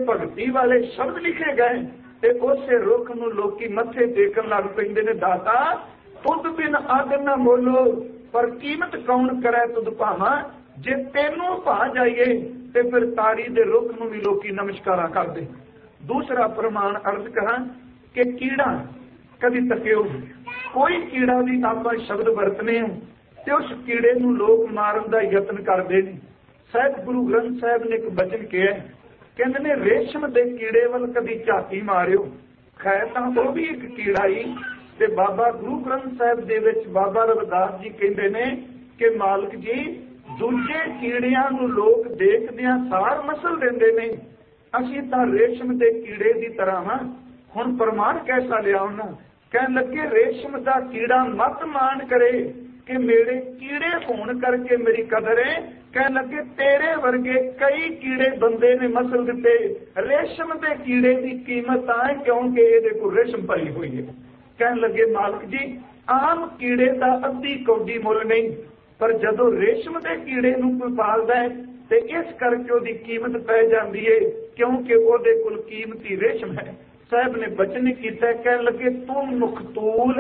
भगती वाले शब्द लिखे गए ते उसे रुख नूं लोकी मथे टेकन लग पैंदे ने। दाता तुद बिन आदर ना मोलो, पर कीमत कौन करे तुद भावा। जे तेनों भा जाइए ते फिर तारी दे रुख नूं भी लोकी नमस्कारा करदे। दूसरा प्रमाण अर्ज करा कि कीड़ा कभी तकियो, कोई कीड़ा भी आप शब्द वरतने ते उस कीड़े नूं लोग मारन दा यतन करदे ने। साहिब गुरु ग्रंथ साहिब ने एक बचन किया, कहंदे ने रेशम दे कीड़े वल कभी झाती मारियो। खैर तां वो भी एक कीड़ा ही। ते बाबा गुरु ग्रंथ साहिब दे विच बाबा रविदास जी कहंदे ने कि मालक जी दूजे कीड़ियां नूं लोग देखदियां सार मसल दिंदे ने, असीं तां रेशम दे कीड़े दी तरह हां। हुण प्रमाण कैसा लिआउणा? कहण लगे रेशम दा कीड़ा मत मान करे कि मेरे कीड़े होण करके मेरी कदर है। कहण लगे तेरे वर्गे कई कीड़े बंदे ने मसल दिते, रेशम दे कीड़े की कीमत आए क्योंकि ये कोल रेशम भरी हुई है। कहण लगे मालक जी आम कीड़े का अद्धी कौडी मुल नहीं, पर जदों रेशम दे कीड़े नूं कोई पालदा है ते इस करके उहदी कीमत पै जांदी है क्योंकि उहदे कोल कीमती रेशम है। साहब ने बचन कीता, कहण लगे तुम मुखतूल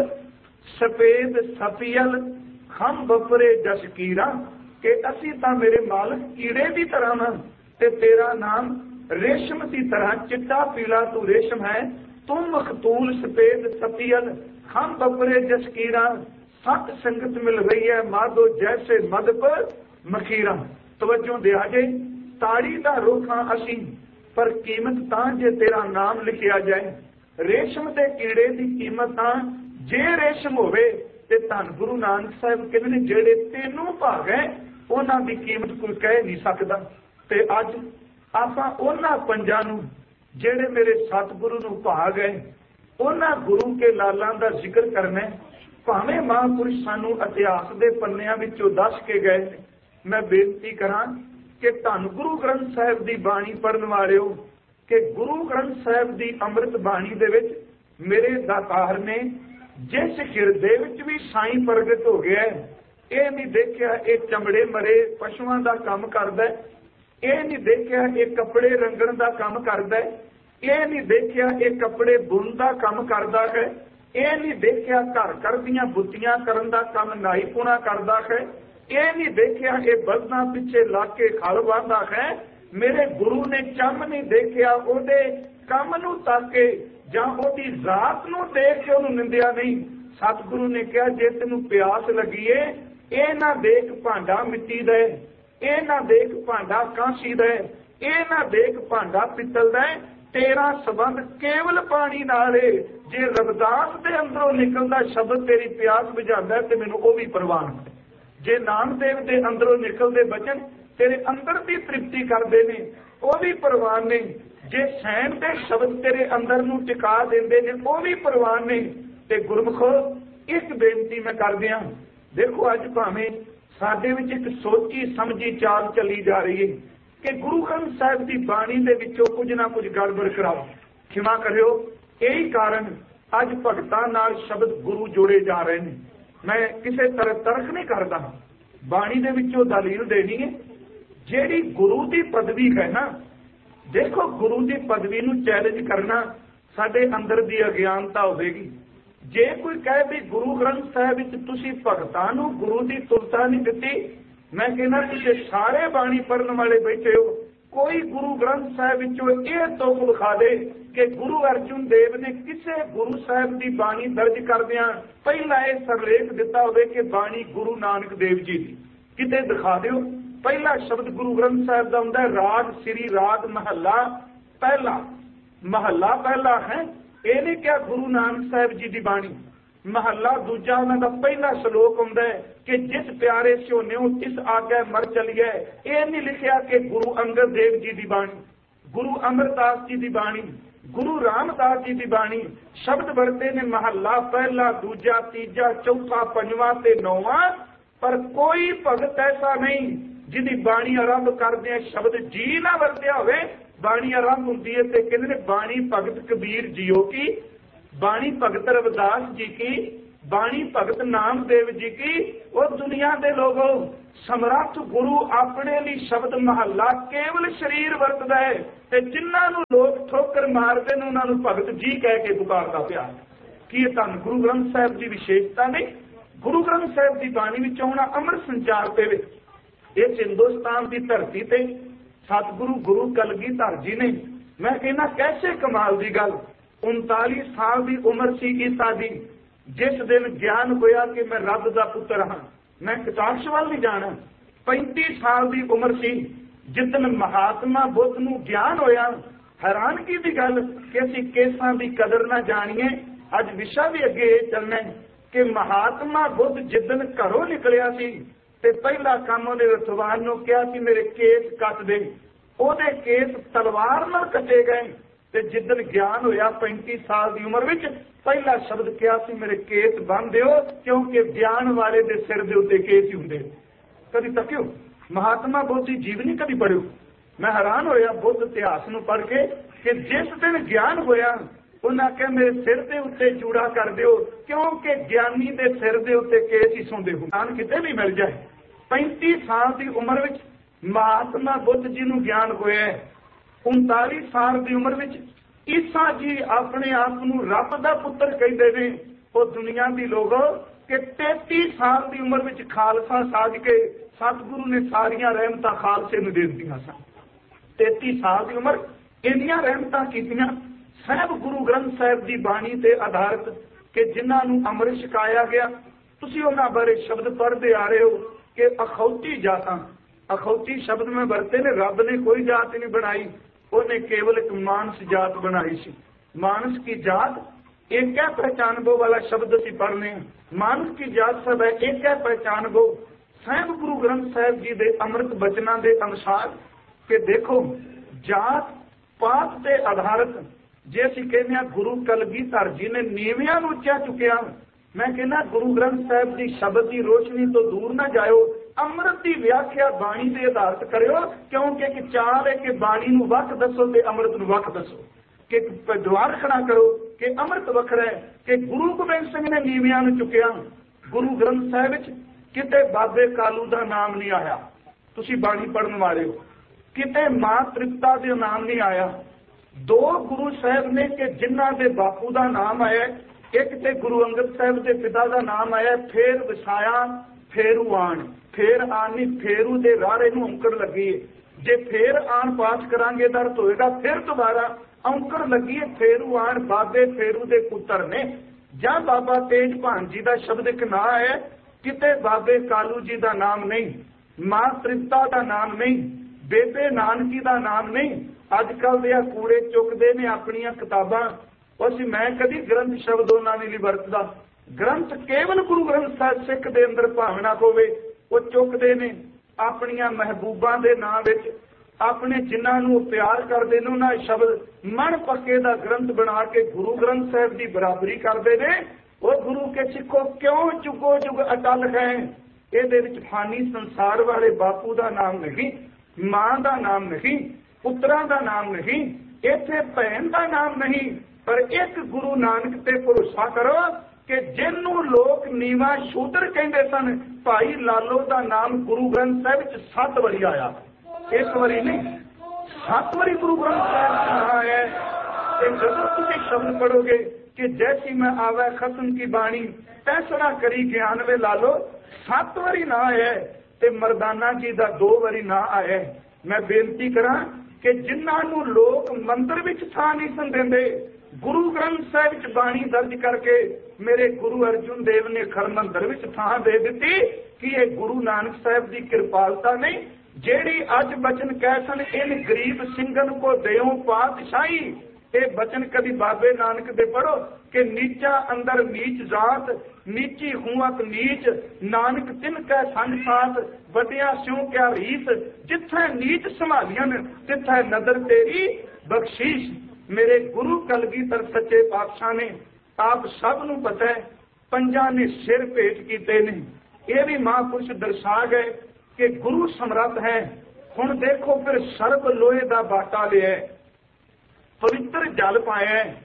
सफेद सफियल हम बपरे जसकीरा, कि असी तां मेरे मालक कीड़े की तरह हां ते तेरा नाम रेशम की तरह चिट्टा पीला तू रेशम है। तुम मखतूल सफेद सफियल हम बपरे जसकीरा, सत संगत मिल रही है माधो जैसे मद पर मखीरा। तवज्जो दे आजे ताड़ी दा रुख हां असी, पर कीमत तां जे तेरा नाम लिखिया जाए। रेशम दे कीड़े की कीमत तां जे रेशम होवे ते धन गुरु नानक साहिब कहंदे ने जेड़े तेनों भाग है उन्हां दी कीमत कोई कह नहीं सकदा। ते अज आपां उन्हां पंजां नूं जेड़े मेरे सतगुरु नूं भाग है उन्हां गुरु के लालां दा जिक्र करना है। भावें महापुरुष सानू इतिहास दे पन्नियां विचों दस के गए। मैं बेनती करां कि धन गुरु ग्रंथ साहिब दी बाणी पढ़न वालिओ कि गुरु ग्रंथ साहिब दी अमृत बाणी दे विच मेरे दातार ने जिस हिरदे विच भी साईं प्रगट हो गया है, ये नहीं देखिया ये चमड़े मरे पशुआं दा काम करदा है, ये नहीं देखिया ये कपड़े रंगण दा काम करदा है, ये नहीं देखिया ये कपड़े बुन दा काम करदा है, ये नहीं देखिया घर घर दीआं बुत्तियां करन दा काम नाई पुणा करदा है, ये नहीं देखिया ये बलदां पिछे लग के खल वाहंदा है। मेरे गुरु ने चम नहीं देखिया ओदे काम नूं ताके जां ओदी जात नूं देख के उहनूं निंदिया नहीं। सतगुरु ने कहा जे तैनूं प्यास लगी है ये ना देख भांडा मिट्टी दा, ये ना देख भांडा कांसी दा, ये ना देख भांडा पित्तल दा, तेरा संबंध केवल पानी नाल है। जे रविदास दे अंदरों निकलदा शब्द तेरी प्यास बुझांदा ते मैनूं ओह भी परवान है। जे नामदेव दे अंदरों निकलदे बचन तेरे अंदर की तृप्ति करते ने वह भी परवान ने। जे सैन दे शब्द तेरे अंदर नूं टिका देंदे ने वह भी परवान ने। ते गुरमुखो एक बेनती मैं कर दियां, देखो अज भावें साडे विच एक सोची समझी चाल चली जा रही है कि गुरु ग्रंथ साहिब की बाणी दे विचों कुछ ना कुछ गड़बड़ कराओ, क्षमा करियो। यही कारण अज भगतां नाल शब्द गुरु जोड़े जा रहे हैं। मैं किसी तरह तर्क नहीं करता, बाणी दे विचों दलील देनी है। जेड़ी गुरु की पदवी है ना, देखो गुरु की पदवी नूं चैलेंज करना साडे अंदर की अज्ञानता होगी। जे कोई कहे भी गुरु ग्रंथ साहिब विच तुसीं भगतां नूं गुरु की तुलता नहीं दिती, मैं कहना तुसीं सारे बाणी पढ़न वाले बैठे हो, कोई गुरु ग्रंथ साहिब विचों यह तुक विखा दे कि गुरु अर्जुन देव ने किसी गुरु साहिब की बाणी दर्ज करदियां पहला यह सरलेख दिता होवे कि बाणी गुरु नानक देव जी की, किते दिखा दिओ। पहला शब्द गुरु ग्रंथ साहिब का हुंदा है राग श्री राग महला पहला, महला पहला है। ये नहीं क्या गुरु नानक साहिब जी की बाणी। महला दूजा उन्होंने पहला श्लोक हुंदा है कि जिस प्यारे स्यो न्यों तिस आगे मर चलिए। ये नहीं लिखिया कि गुरु अंगद देव जी की बाणी, गुरु अमरदास जी की बाणी, गुरु रामदास जी की बाणी। शब्द वरते ने महला पहला दूजा तीजा चौथा पंजवां ते नौवां, पर कोई भगत ऐसा नहीं जिहदी बाणी आरंभ करदे शब्द जी ना वरत्या होवे। बाणी आरंभ हुंदी है ते कहंदे ने बाणी भगत कबीर जीओ की, बाणी भगत रविदास जी की, बाणी भगत नामदेव जी की, वो दुनिया के लोगों समर्थ गुरु अपने लिए शब्द महला केवल शरीर वरतदा है ते जिन्होंने लोग ठोकर मारते हैं उन्होंने भगत जी कह के पुकारता पिया। कि धन गुरु ग्रंथ साहिब की विशेषता नहीं, गुरु ग्रंथ साहिब की बाणी में आना अमृत संचार पे इस हिंदुस्तान की धरती ते सतगुरु गुरु कलगीधर जी ने, मैं कहना कैसे कमाल की गल, 39 साल की उम्र सी ईसा दी, जिस दिन ज्ञान होया कि मैं रब का पुत्र हाँ, मैं कटाक्ष वाल नहीं जाना। 35 साल की उम्र सी जिदन महात्मा बुद्ध नूं ज्ञान होया, हैरानगी की गल कि असीं केसां की कदर ना जाणीए। अज विशा भी अगे चलना कि महात्मा बुद्ध जिदन घरों निकलिया सी ते पहला काम उहने रथवान नूं कहा कि मेरे केस कट दे, ओहदे केस तलवार नाल कटे गए। ते जिदन ज्ञान होया 35 साल की उम्र विच पहला शब्द कहा सी मेरे केस बन दिओ, क्योंकि ज्ञान वाले दे सिर दे उत्ते केस ही हुंदे। कदी तक्यो महात्मा बुद्ध की जीवनी कदी पढ़ियो? मैं हैरान होया बुद्ध इतिहास नूं पढ़ के कि जिस दिन ज्ञान होया उन्हें आख्या मेरे सिर के उत्ते चूड़ा कर दिओ, क्योंकि ज्ञानी दे सिर के उत्ते केस ही सुनते हो, ज्ञान किते भी मिल जाए। 35 साल की उम्र विच महात्मा बुद्ध जी नूं ज्ञान होया। 39 साल की उम्र विच ईसा जी अपने आप नूं रब दा पुत्र कहते हैं। वो दुनिया की लोग कि 33 साल की उम्र विच खालसा साज के सतगुरु ने सारिया रहमतां खालसे नूं दे दित्तियां सन। 33 साल की उम्र इन्नियां रहमतां कीतियां साहब गुरु ग्रंथ साहिब की बाणी ते आधारित कि जिन्होंने अमृत छकाया गया। तुसीं उन्हां बारे शब्द पढ़ते आ रहे हो कि अखौती जातां, अखौती शब्द में वरते ने, रब ने कोई जात नहीं बनाई, उन्हें केवल एक मानस जात बनाई सी। मानस की जात एक है पहचानबो वाला शब्द असीं पढ़ने, मानस की जात सब है एक है पहचानबो। साहब गुरु ग्रंथ साहिब जी के अमृत बचना के अनुसार कि देखो जात पात के आधारित जे असीं कहने गुरु कलगीधर जी ने नीवियां नूं उच्चा चुकिया। मैं कहना गुरु ग्रंथ साहिब की शब्द की रोशनी तो दूर ना जाओ, अमृत की व्याख्या बाणी के आधारित करो, क्योंकि एक चाल है कि बाणी नूं वख दसो ते अमृत नूं वख दसो, कि द्वार खड़ा करो कि अमृत वखरा है कि गुरु गोबिंद सिंह ने नीवियां नूं चुकिया। गुरु ग्रंथ साहिब विच किते बाबे कालू का नाम नहीं आया, तुसीं बाणी पढ़न वाले हो, किते मां तृप्ता का नाम नहीं आया। 2 गुरु साहब ने कि जिन्हां दे बापू का नाम आया, एक ते गुरु अंगद साहब के पिता का नाम आया, फेर वसाया फेरू आन, फेर आनी फेरू दे रारे नूं औंकड़ लगी है, जे फेर आन पाठ करांगे दर होएगा, फिर दोबारा औंकड़ लगी है, फेरू आन बाबे फेरू दे पुत्र ने। जां बाबा तेज भान जी का शब्द एक ना है, किते बाबे कालू जी का नाम नहीं, मां तृप्ता का नाम नहीं, बेबे नानकी का नाम नहीं। अजकल दे कूड़े चुकते ने अपनियां किताबां, उस मैं कभी ग्रंथ शब्द उन्होंने नहीं वरतदा। ग्रंथ केवल गुरु ग्रंथ साहिब सिख दे अंदर भावना होवे, वो चुकते ने अपनियां महबूबां दे नाम विच, अपने जिन्हां नूं प्यार करते हैं उन्हां शब्द मन पक्के दा ग्रंथ बना के गुरु ग्रंथ साहिब की बराबरी करते हैं। वो गुरु के सिखो क्यों जुगो जुग अटल है, इहदे विच फानी संसार वाले बापू का नाम नहीं, मां का नाम नहीं, पुत्रा का नाम नहीं, इत्थे भैन का नाम नहीं, पर एक गुरु नानक ते भरोसा करो कि जिन्हों लोग नीवा शूद्र कहते सन, भाई लालो का नाम गुरु ग्रंथ साहिब विच 7 बारी आया, एक बारी नहीं 7 बारी गुरु ग्रंथ साहिब आया है। जब तुम शब्द पढ़ोगे कि जैसी मैं आवे खत्म की बाणी फैसला करी ज्ञान वे लालो, 7 बारी ना आया ते मरदाना जी का 2 बारी ना आया। मैं बेनती करा कि जिन्हों लोग मंदिर विच थां नहीं सन देंदे, गुरु ग्रंथ साहिब विच बाणी दर्ज करके मेरे गुरु अर्जुन देव ने खर मंदिर विच थां दे दी कि ये गुरु नानक साहिब की कृपालता नहीं, जेड़ी अज बचन कह सन इन गरीब सिंगन को देओ पातशाही। ये बचन कभी बाबे नानक दे पढ़ो कि नीचा अंदर नीच जात, नीची हुआत नीच, नानक तिनकै संग साथ, वडिया स्यों क्या रीस, जिथे नीच संभालियन तिथे नदर तेरी बख्शीश। मेरे गुरु कलगीधर सच्चे पातशाह ने आप सब नूं पता है 5 ने सिर भेंट कीते ने, ये भी महापुरुष दर्शा गए कि गुरु समर्थ है। हुण देखो फिर सर्ब लोहे का बाटा लिया, पवित्र जल पाया,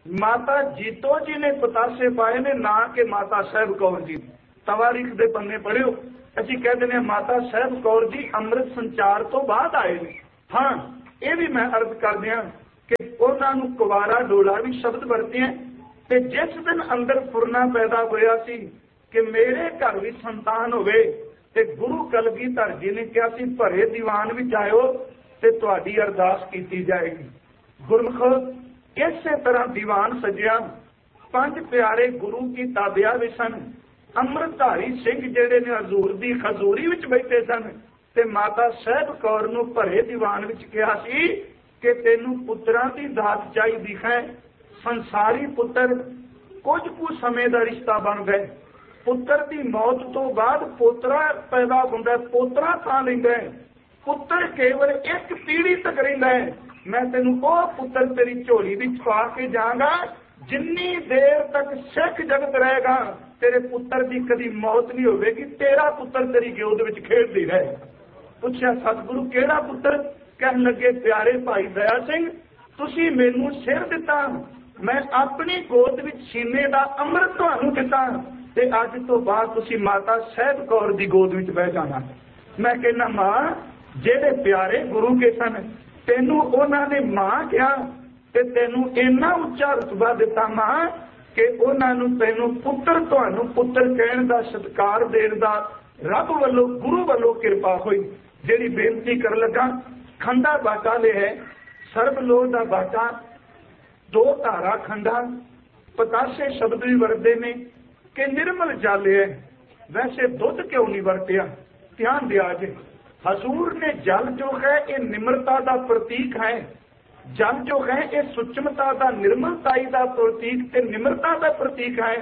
ਮਾਤਾ ਜੀਤੋ ਜੀ ਨੇ ਪਤਾਸੇ ਪਾਏ ਨੇ, ਨਾ ਕਿ ਮਾਤਾ ਸਾਹਿਬ ਕੌਰ ਜੀ। ਤਵਾਰੀਖ ਦੇ ਪੰਨੇ ਪੜ੍ਹਿਓ, ਅਸੀਂ ਕਹਿ ਦਿੰਦੇ ਹਾਂ ਮਾਤਾ ਸਾਹਿਬ ਕੌਰ ਜੀ ਅੰਮ੍ਰਿਤ ਸੰਚਾਰ ਤੋਂ ਬਾਅਦ ਆਏ ਨੇ। ਹਾਂ, ਇਹ ਵੀ ਮੈਂ ਅਰਜ਼ ਕਰਦਿਆਂ ਕਿ ਉਹਨਾਂ ਨੂੰ ਕੁਵਾਰਾ ਡੋਲਾ ਵੀ ਸ਼ਬਦ ਵਰਤੇ ਹੈ। ਤੇ ਜਿਸ ਦਿਨ ਅੰਦਰ ਫੁਰਨਾ ਪੈਦਾ ਹੋਇਆ ਸੀ ਕਿ ਮੇਰੇ ਘਰ ਵੀ ਸੰਤਾਨ ਹੋਵੇ, ਤੇ ਗੁਰੂ ਕਲਗੀਧਰ ਜੀ ਨੇ ਕਿਹਾ ਸੀ ਭਰੇ ਦੀਵਾਨ ਵਿੱਚ ਆਇਓ ਤੇ ਤੁਹਾਡੀ ਅਰਦਾਸ ਕੀਤੀ ਜਾਏਗੀ। ਗੁਰਮੁਖ ਇਸੇ ਤਰ੍ਹਾਂ ਦੀਵਾਨ ਸਜਿਆ। ਪੰਜ ਪਿਆਰੇ ਗੁਰੂ ਕੀ ਤਾਬਿਆ ਵਿੱਚ ਸਨ। ਅੰਮ੍ਰਿਤਧਾਰੀ ਸਿੰਘ ਜਿਹੜੇ ਨੇ ਹਜ਼ੂਰ ਦੀ ਖਜ਼ੂਰੀ ਵਿੱਚ ਬੈਠੇ ਸਨ, ਤੇ ਮਾਤਾ ਸਾਹਿਬ ਕੌਰ ਨੂੰ ਭਰੇ ਦੀਵਾਨ ਵਿੱਚ ਕਿਹਾ ਸੀ ਕਿ ਤੈਨੂੰ ਪੁੱਤਰਾਂ ਦੀ ਦਾਤ ਚਾਹੀਦੀ ਹੈ। ਸੰਸਾਰੀ ਪੁੱਤਰ ਕੁਝ ਕੁ ਸਮੇਂ ਦਾ ਰਿਸ਼ਤਾ ਬਣ ਗਏ। ਪੁੱਤਰ ਦੀ ਮੌਤ ਤੋਂ ਬਾਅਦ ਪੋਤਰਾ ਪੈਦਾ ਹੁੰਦਾ, ਪੋਤਰਾ ਥਾਂ ਲੈਂਦਾ ਹੈ। ਪੁੱਤਰ ਕੇਵਲ ਇੱਕ ਪੀੜ੍ਹੀ ਤੱਕ ਰਹਿੰਦਾ ਹੈ। ਮੈਂ ਤੈਨੂੰ ਉਹ ਪੁੱਤਰ ਤੇਰੀ ਝੋਲੀ ਵਿੱਚ ਪਾ ਕੇ ਜਾਵਾਂਗਾ, ਜਿੰਨੀ ਦੇਰ ਤੱਕ ਸਿੱਖ ਜਗਤ ਰਹੇਗਾ ਤੇਰੇ ਪੁੱਤਰ ਦੀ ਕਦੀ ਮੌਤ ਨਹੀਂ ਹੋਵੇਗੀ, ਤੇਰਾ ਪੁੱਤਰ ਤੇਰੀ ਗੋਦ ਵਿੱਚ ਖੇਡਦੀ ਰਹੇ। ਪੁੱਛਿਆ ਸਤਿਗੁਰੂ ਕਿਹੜਾ ਪੁੱਤਰ? ਕਹਿਣ ਲੱਗੇ ਪਿਆਰੇ ਭਾਈ ਦਇਆ ਸਿੰਘ, ਤੁਸੀਂ ਮੈਨੂੰ ਸਿਰ ਦਿੱਤਾ, ਮੈਂ ਆਪਣੀ ਗੋਦ ਵਿੱਚ ਸੀਨੇ ਦਾ ਅੰਮ੍ਰਿਤ ਤੁਹਾਨੂੰ ਦਿੱਤਾ, ਤੇ ਅੱਜ ਤੋਂ ਬਾਅਦ ਤੁਸੀਂ ਮਾਤਾ ਸਾਹਿਬ ਕੌਰ ਦੀ ਗੋਦ ਵਿੱਚ ਬਹਿ ਜਾਣਾ। ਮੈਂ ਕਹਿੰਦਾ ਮਾਂ, ਜਿਹੜੇ ਪਿਆਰੇ ਗੁਰੂ ਕੇ ਸਨ ਤੈਨੂੰ ਉਹਨਾਂ ਨੇ ਮਾਂ ਕਿਹਾ, ਤੇ ਤੈਨੂੰ ਇੰਨਾ ਉੱਚਾ ਰੁਤਬਾ ਦਿੱਤਾ ਮਾਂ ਕਿ ਉਹਨਾਂ ਨੂੰ ਤੈਨੂੰ ਪੁੱਤਰ, ਤੁਹਾਨੂੰ ਪੁੱਤਰ ਕਹਿਣ ਦਾ, ਸਤਿਕਾਰ ਦੇਣ ਦਾ ਰੱਬ ਵੱਲੋਂ, ਗੁਰੂ ਵੱਲੋਂ ਕਿਰਪਾ ਹੋਈ। ਜਿਹੜੀ ਬੇਨਤੀ ਕਰਨ ਲੱਗਾ, ਖੰਡਾ ਬਾਟਾ ਲਿਆ, ਸਰਬ ਲੋਹ ਦਾ ਬਾਟਾ, 2 ਧਾਰਾ ਖੰਡਾ, ਪਤਾਸੇ ਸ਼ਬਦ ਵੀ ਵਰਤਦੇ ਨੇ ਕਿ ਨਿਰਮਲ ਜਲ ਹੈ। ਵੈਸੇ ਦੁੱਧ ਕਿਉਂ ਨਹੀਂ ਵਰਤਿਆ? ਧਿਆਨ ਦਿਆ ਜੇ। ਹਜ਼ੂਰ ਨੇ ਜਲ ਜੋ ਹੈ ਇਹ ਨਿਮਰਤਾ ਦਾ ਪ੍ਰਤੀਕ ਹੈ। ਜਲ ਜੋ ਹੈ ਇਹ ਸੁਚਮਤਾ ਦਾ, ਨਿਰਮਲਤਾਈ ਦਾ ਪ੍ਰਤੀਕ ਤੇ ਨਿਮਰਤਾ ਦਾ ਪ੍ਰਤੀਕ ਹੈ।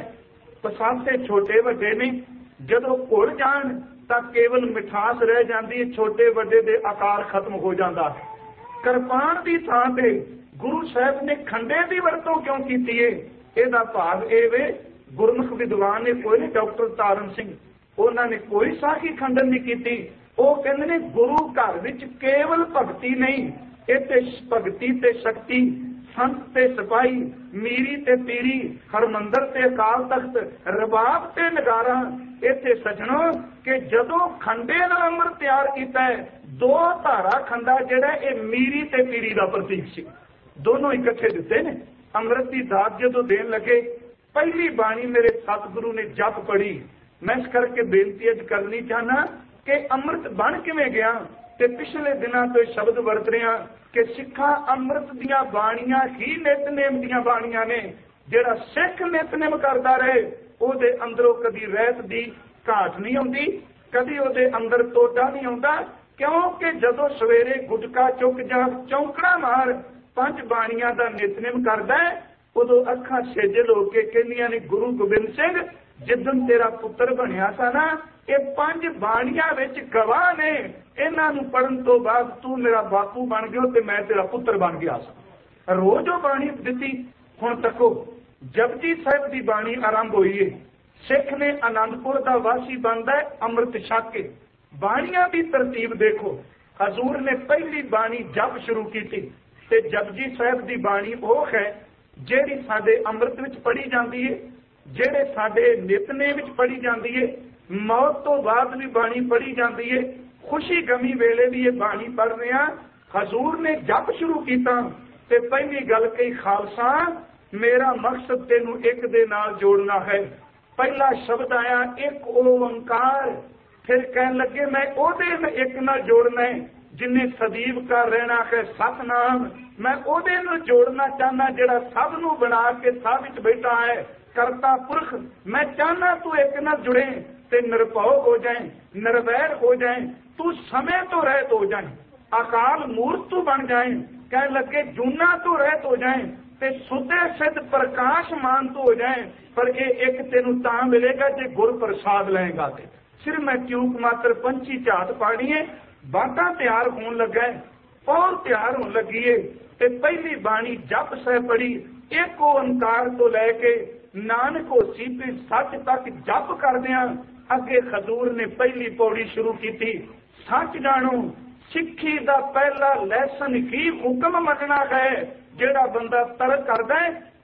ਪਸਾਸੇ ਛੋਟੇ ਵੱਡੇ ਨੇ, ਜਦੋਂ ਘੁਲ ਜਾਣ ਤਾਂ ਕੇਵਲ ਮਿਠਾਸ ਰਹਿ ਜਾਂਦੀ ਹੈ, ਛੋਟੇ ਵੱਡੇ ਦੇ ਆਕਾਰ ਖਤਮ ਹੋ ਜਾਂਦਾ ਹੈ। ਕਿਰਪਾਨ ਦੀ ਥਾਂ ਤੇ ਗੁਰੂ ਸਾਹਿਬ ਨੇ ਖੰਡੇ ਦੀ ਵਰਤੋਂ ਕਿਉਂ ਕੀਤੀ ਹੈ? ਇਹਦਾ ਭਾਵ ਇਹ ਵੇ, ਗੁਰਮੁਖ ਵਿਦਵਾਨ ਨੇ ਕੋਈ ਨਹੀਂ, ਡਾਕਟਰ ਤਾਰਨ ਸਿੰਘ, ਉਹਨਾਂ ਨੇ ਕੋਈ ਸਾਖੀ ਖੰਡਨ ਨਹੀਂ ਕੀਤੀ। ਉਹ ਕਹਿੰਦੇ ਨੇ ਗੁਰੂ ਘਰ ਵਿੱਚ ਕੇਵਲ ਭਗਤੀ ਨਹੀਂ, ਇੱਥੇ ਭਗਤੀ ਤੇ ਸ਼ਕਤੀ, ਸੰਤ ਤੇ ਸਿਪਾਹੀ, ਮੀਰੀ ਤੇ ਪੀਰੀ, ਹਰਮੰਦਰ ਤੇ ਅਕਾਲ ਤਖਤ, ਰਬਾਬ ਤੇ ਨਗਾਰਾ। ਇੱਥੇ ਸਜਣੋ ਕਿ ਜਦੋਂ ਖੰਡੇ ਨਾਲ ਅੰਮ੍ਰਿਤ ਤਿਆਰ ਕੀਤਾ ਹੈ, 2 ਧਾਰਾ ਖੰਡਾ ਜਿਹੜਾ ਇਹ ਮੀਰੀ ਤੇ ਪੀਰੀ ਦਾ ਪ੍ਰਤੀਕ ਸੀ। ਦੋਨੋਂ ਇਕੱਠੇ ਦਿੱਤੇ ਨੇ। ਅੰਮ੍ਰਿਤ ਦੀ ਦਾਤ ਜਦੋਂ ਦੇਣ ਲੱਗੇ, ਪਹਿਲੀ ਬਾਣੀ ਮੇਰੇ ਸਤਿਗੁਰੂ ਨੇ ਜਪ ਪੜੀ। ਮੈਂ ਇਸ ਕਰਕੇ ਬੇਨਤੀ ਅੱਜ ਕਰਨੀ ਚਾਹਨਾ ਕਿ ਅੰਮ੍ਰਿਤ ਬਣ ਕਿਵੇਂ ਗਿਆ। ਤੇ ਪਿਛਲੇ ਦਿਨਾਂ ਤੋਂ ਸ਼ਬਦ ਵਰਤ ਰਿਹਾ ਕਿ ਸਿੱਖਾਂ ਅੰਮ੍ਰਿਤ ਦੀਆਂ ਬਾਣੀਆਂ ਹੀ ਨਿਤਨੇਮ ਦੀਆਂ ਬਾਣੀਆਂ ਨੇ। ਜਿਹੜਾ ਸਿੱਖ ਨਿਤਨੇਮ ਕਰਦਾ ਰਹੇ ਉਹਦੇ ਅੰਦਰੋਂ ਕਦੀ ਰਹਿਤ ਦੀ ਘਾਟ ਨਹੀਂ ਆਉਂਦੀ, ਕਦੀ ਉਹਦੇ ਅੰਦਰ ਟੋਟਾ ਨਹੀਂ ਆਉਂਦਾ। ਕਿਉਂਕਿ ਜਦੋਂ ਸਵੇਰੇ ਗੁਟਕਾ ਚੁੱਕ ਜਾਂ ਚੌਂਕੜਾ ਮਾਰ 5 ਬਾਣੀਆਂ ਦਾ ਨਿਤਨੇਮ ਕਰਦਾ ਹੈ, ਉਦੋਂ ਅੱਖਾਂ ਸੇਜਲ ਹੋ ਕੇ ਕਹਿੰਦੀਆਂ ਨੇ ਗੁਰੂ ਗੋਬਿੰਦ ਸਿੰਘ, ਜਿੱਦਣ ਤੇਰਾ ਪੁੱਤਰ ਬਣਿਆ ਸੀ ਨਾ, ਇਹ 5 ਬਾਣੀਆਂ ਵਿੱਚ ਗਵਾਹ ਨੇ, ਇਹਨਾਂ ਨੂੰ ਪੜਨ ਤੋਂ ਬਾਅਦ ਤੂੰ ਮੇਰਾ ਬਾਪੂ ਬਣ ਗਿਆ ਤੇ ਮੈਂ ਤੇਰਾ ਪੁੱਤਰ ਬਣ ਗਿਆ ਸੀ। ਰੋਜ਼ ਉਹ ਬਾਣੀ ਦਿੱਤੀ। ਹੁਣ ਤੱਕੋ ਜਪਜੀ ਸਾਹਿਬ ਦੀ ਬਾਣੀ ਆਰੰਭ ਹੋਈ ਹੈ। ਸਿੱਖ ਨੇ ਆਨੰਦਪੁਰ ਦਾ ਵਾਸੀ ਬਣਦਾ ਹੈ ਅੰਮ੍ਰਿਤ ਛਕ ਕੇ। ਬਾਣੀਆਂ ਦੀ ਤਰਤੀਬ ਦੇਖੋ। ਹਜ਼ੂਰ ਨੇ ਪਹਿਲੀ ਬਾਣੀ ਜਪ ਸ਼ੁਰੂ ਕੀਤੀ, ਤੇ ਜਪਜੀ ਸਾਹਿਬ ਦੀ ਬਾਣੀ ਉਹ ਹੈ ਜਿਹੜੀ ਸਾਡੇ ਅੰਮ੍ਰਿਤ ਵਿੱਚ ਪੜ੍ਹੀ ਜਾਂਦੀ ਹੈ, ਜਿਹੜੇ ਸਾਡੇ ਨਿਤਨੇਮ ਵਿੱਚ ਪੜ੍ਹੀ ਜਾਂਦੀ ਹੈ, ਮੌਤ ਤੋਂ ਬਾਅਦ ਵੀ ਬਾਣੀ ਪੜ੍ਹੀ ਜਾਂਦੀ ਹੈ, ਖੁਸ਼ੀ ਗਮੀ ਵੇਲੇ ਵੀ ਇਹ ਬਾਣੀ ਪੜ੍ਹ ਰਹੇ ਹਾਂ। ਹਜ਼ੂਰ ਨੇ ਜਪ ਸ਼ੁਰੂ ਕੀਤਾ ਤੇ ਪਹਿਲੀ ਗੱਲ ਕਹੀ, ਖਾਲਸਾ ਮੇਰਾ ਮਕਸਦ ਤੈਨੂੰ ਇੱਕ ਦੇ ਨਾਲ ਜੋੜਨਾ ਹੈ। ਪਹਿਲਾ ਸ਼ਬਦ ਆਇਆ ਇੱਕ ਓੰਕਾਰ। ਫਿਰ ਕਹਿਣ ਲੱਗੇ ਮੈਂ ਉਹਦੇ ਇੱਕ ਨਾਲ ਜੋੜਨਾ ਹੈ ਜਿਨੇ ਸਦੀਵ ਕਰ ਰਹਿਣਾ ਹੈ ਸਤਨਾਮ। ਮੈਂ ਉਹਦੇ ਨਾਲ ਜੋੜਨਾ ਚਾਹਨਾ ਜਿਹੜਾ ਸਭ ਨੂੰ ਬਣਾ ਕੇ ਸਭ ਵਿੱਚ ਬੈਠਾ ਹੈ, ਕਰਤਾ ਪੁਰਖ। ਮੈਂ ਚਾਹਨਾ ਤੂੰ ਇੱਕ ਨਾਲ ਜੁੜੇ ਤੇ ਨਿਰਭਉ ਹੋ ਜਾਏ, ਨਿਰਵੈਰ ਹੋ ਜਾਏ, ਤੂੰ ਸਮੇਂ ਤੋਂ ਰਹਿਤ ਹੋ ਜਾਏ, ਅਕਾਲ ਮੂਰਤ ਤੂੰ ਬਣ ਜਾਏ। ਕਹਿਣ ਲੱਗੇ ਜੂਨਾ ਤੋਂ ਰਹਿਤ ਹੋ ਜਾਏ ਤੇ ਸੁਦੇ ਸਿੱਧ ਪ੍ਰਕਾਸ਼ਮਾਨ ਤੋਂ ਹੋ ਜਾਏ। ਪਰ ਇਹ ਇੱਕ ਤੈਨੂੰ ਤਾਂ ਮਿਲੇਗਾ ਜੇ ਗੁਰ ਪ੍ਰਸਾਦ ਲਏਗਾ। ਤੇ ਸਿਰ ਮੈਂ ਚੂਕ ਮਾਤਰ ਪੰਛੀ ਝਾਤ ਪਾੜੀਏ। ਬਾਤਾਂ ਤਿਆਰ ਹੋਣ ਲੱਗਾ, ਪੌਰ ਤਿਆਰ ਹੋਣ ਲੱਗੀ ਤੇ ਪਹਿਲੀ ਬਾਣੀ ਜਪ ਸਾਹਿਬ ਪੜੀ। ਇੱਕ ਓੰਕਾਰ ਤੋਂ ਲੈ ਕੇ ਨਾਨਕ ਹੋਸੀ ਤੇ ਸੱਚ ਤੱਕ ਜਪ ਕਰਦਿਆਂ ਅੱਗੇ ਹਜ਼ੂਰ ਨੇ ਪਹਿਲੀ ਪੌੜੀ ਸ਼ੁਰੂ ਕੀਤੀ, ਸੱਚ ਜਾਣੋ। ਸਿੱਖੀ ਦਾ ਪਹਿਲਾ ਲੈਸਨ ਹੀ ਹੁਕਮ ਮੰਨਣਾ ਹੈ। ਜਿਹੜਾ ਬੰਦਾ ਤਰਕ ਕਰਦਾ ਹੈ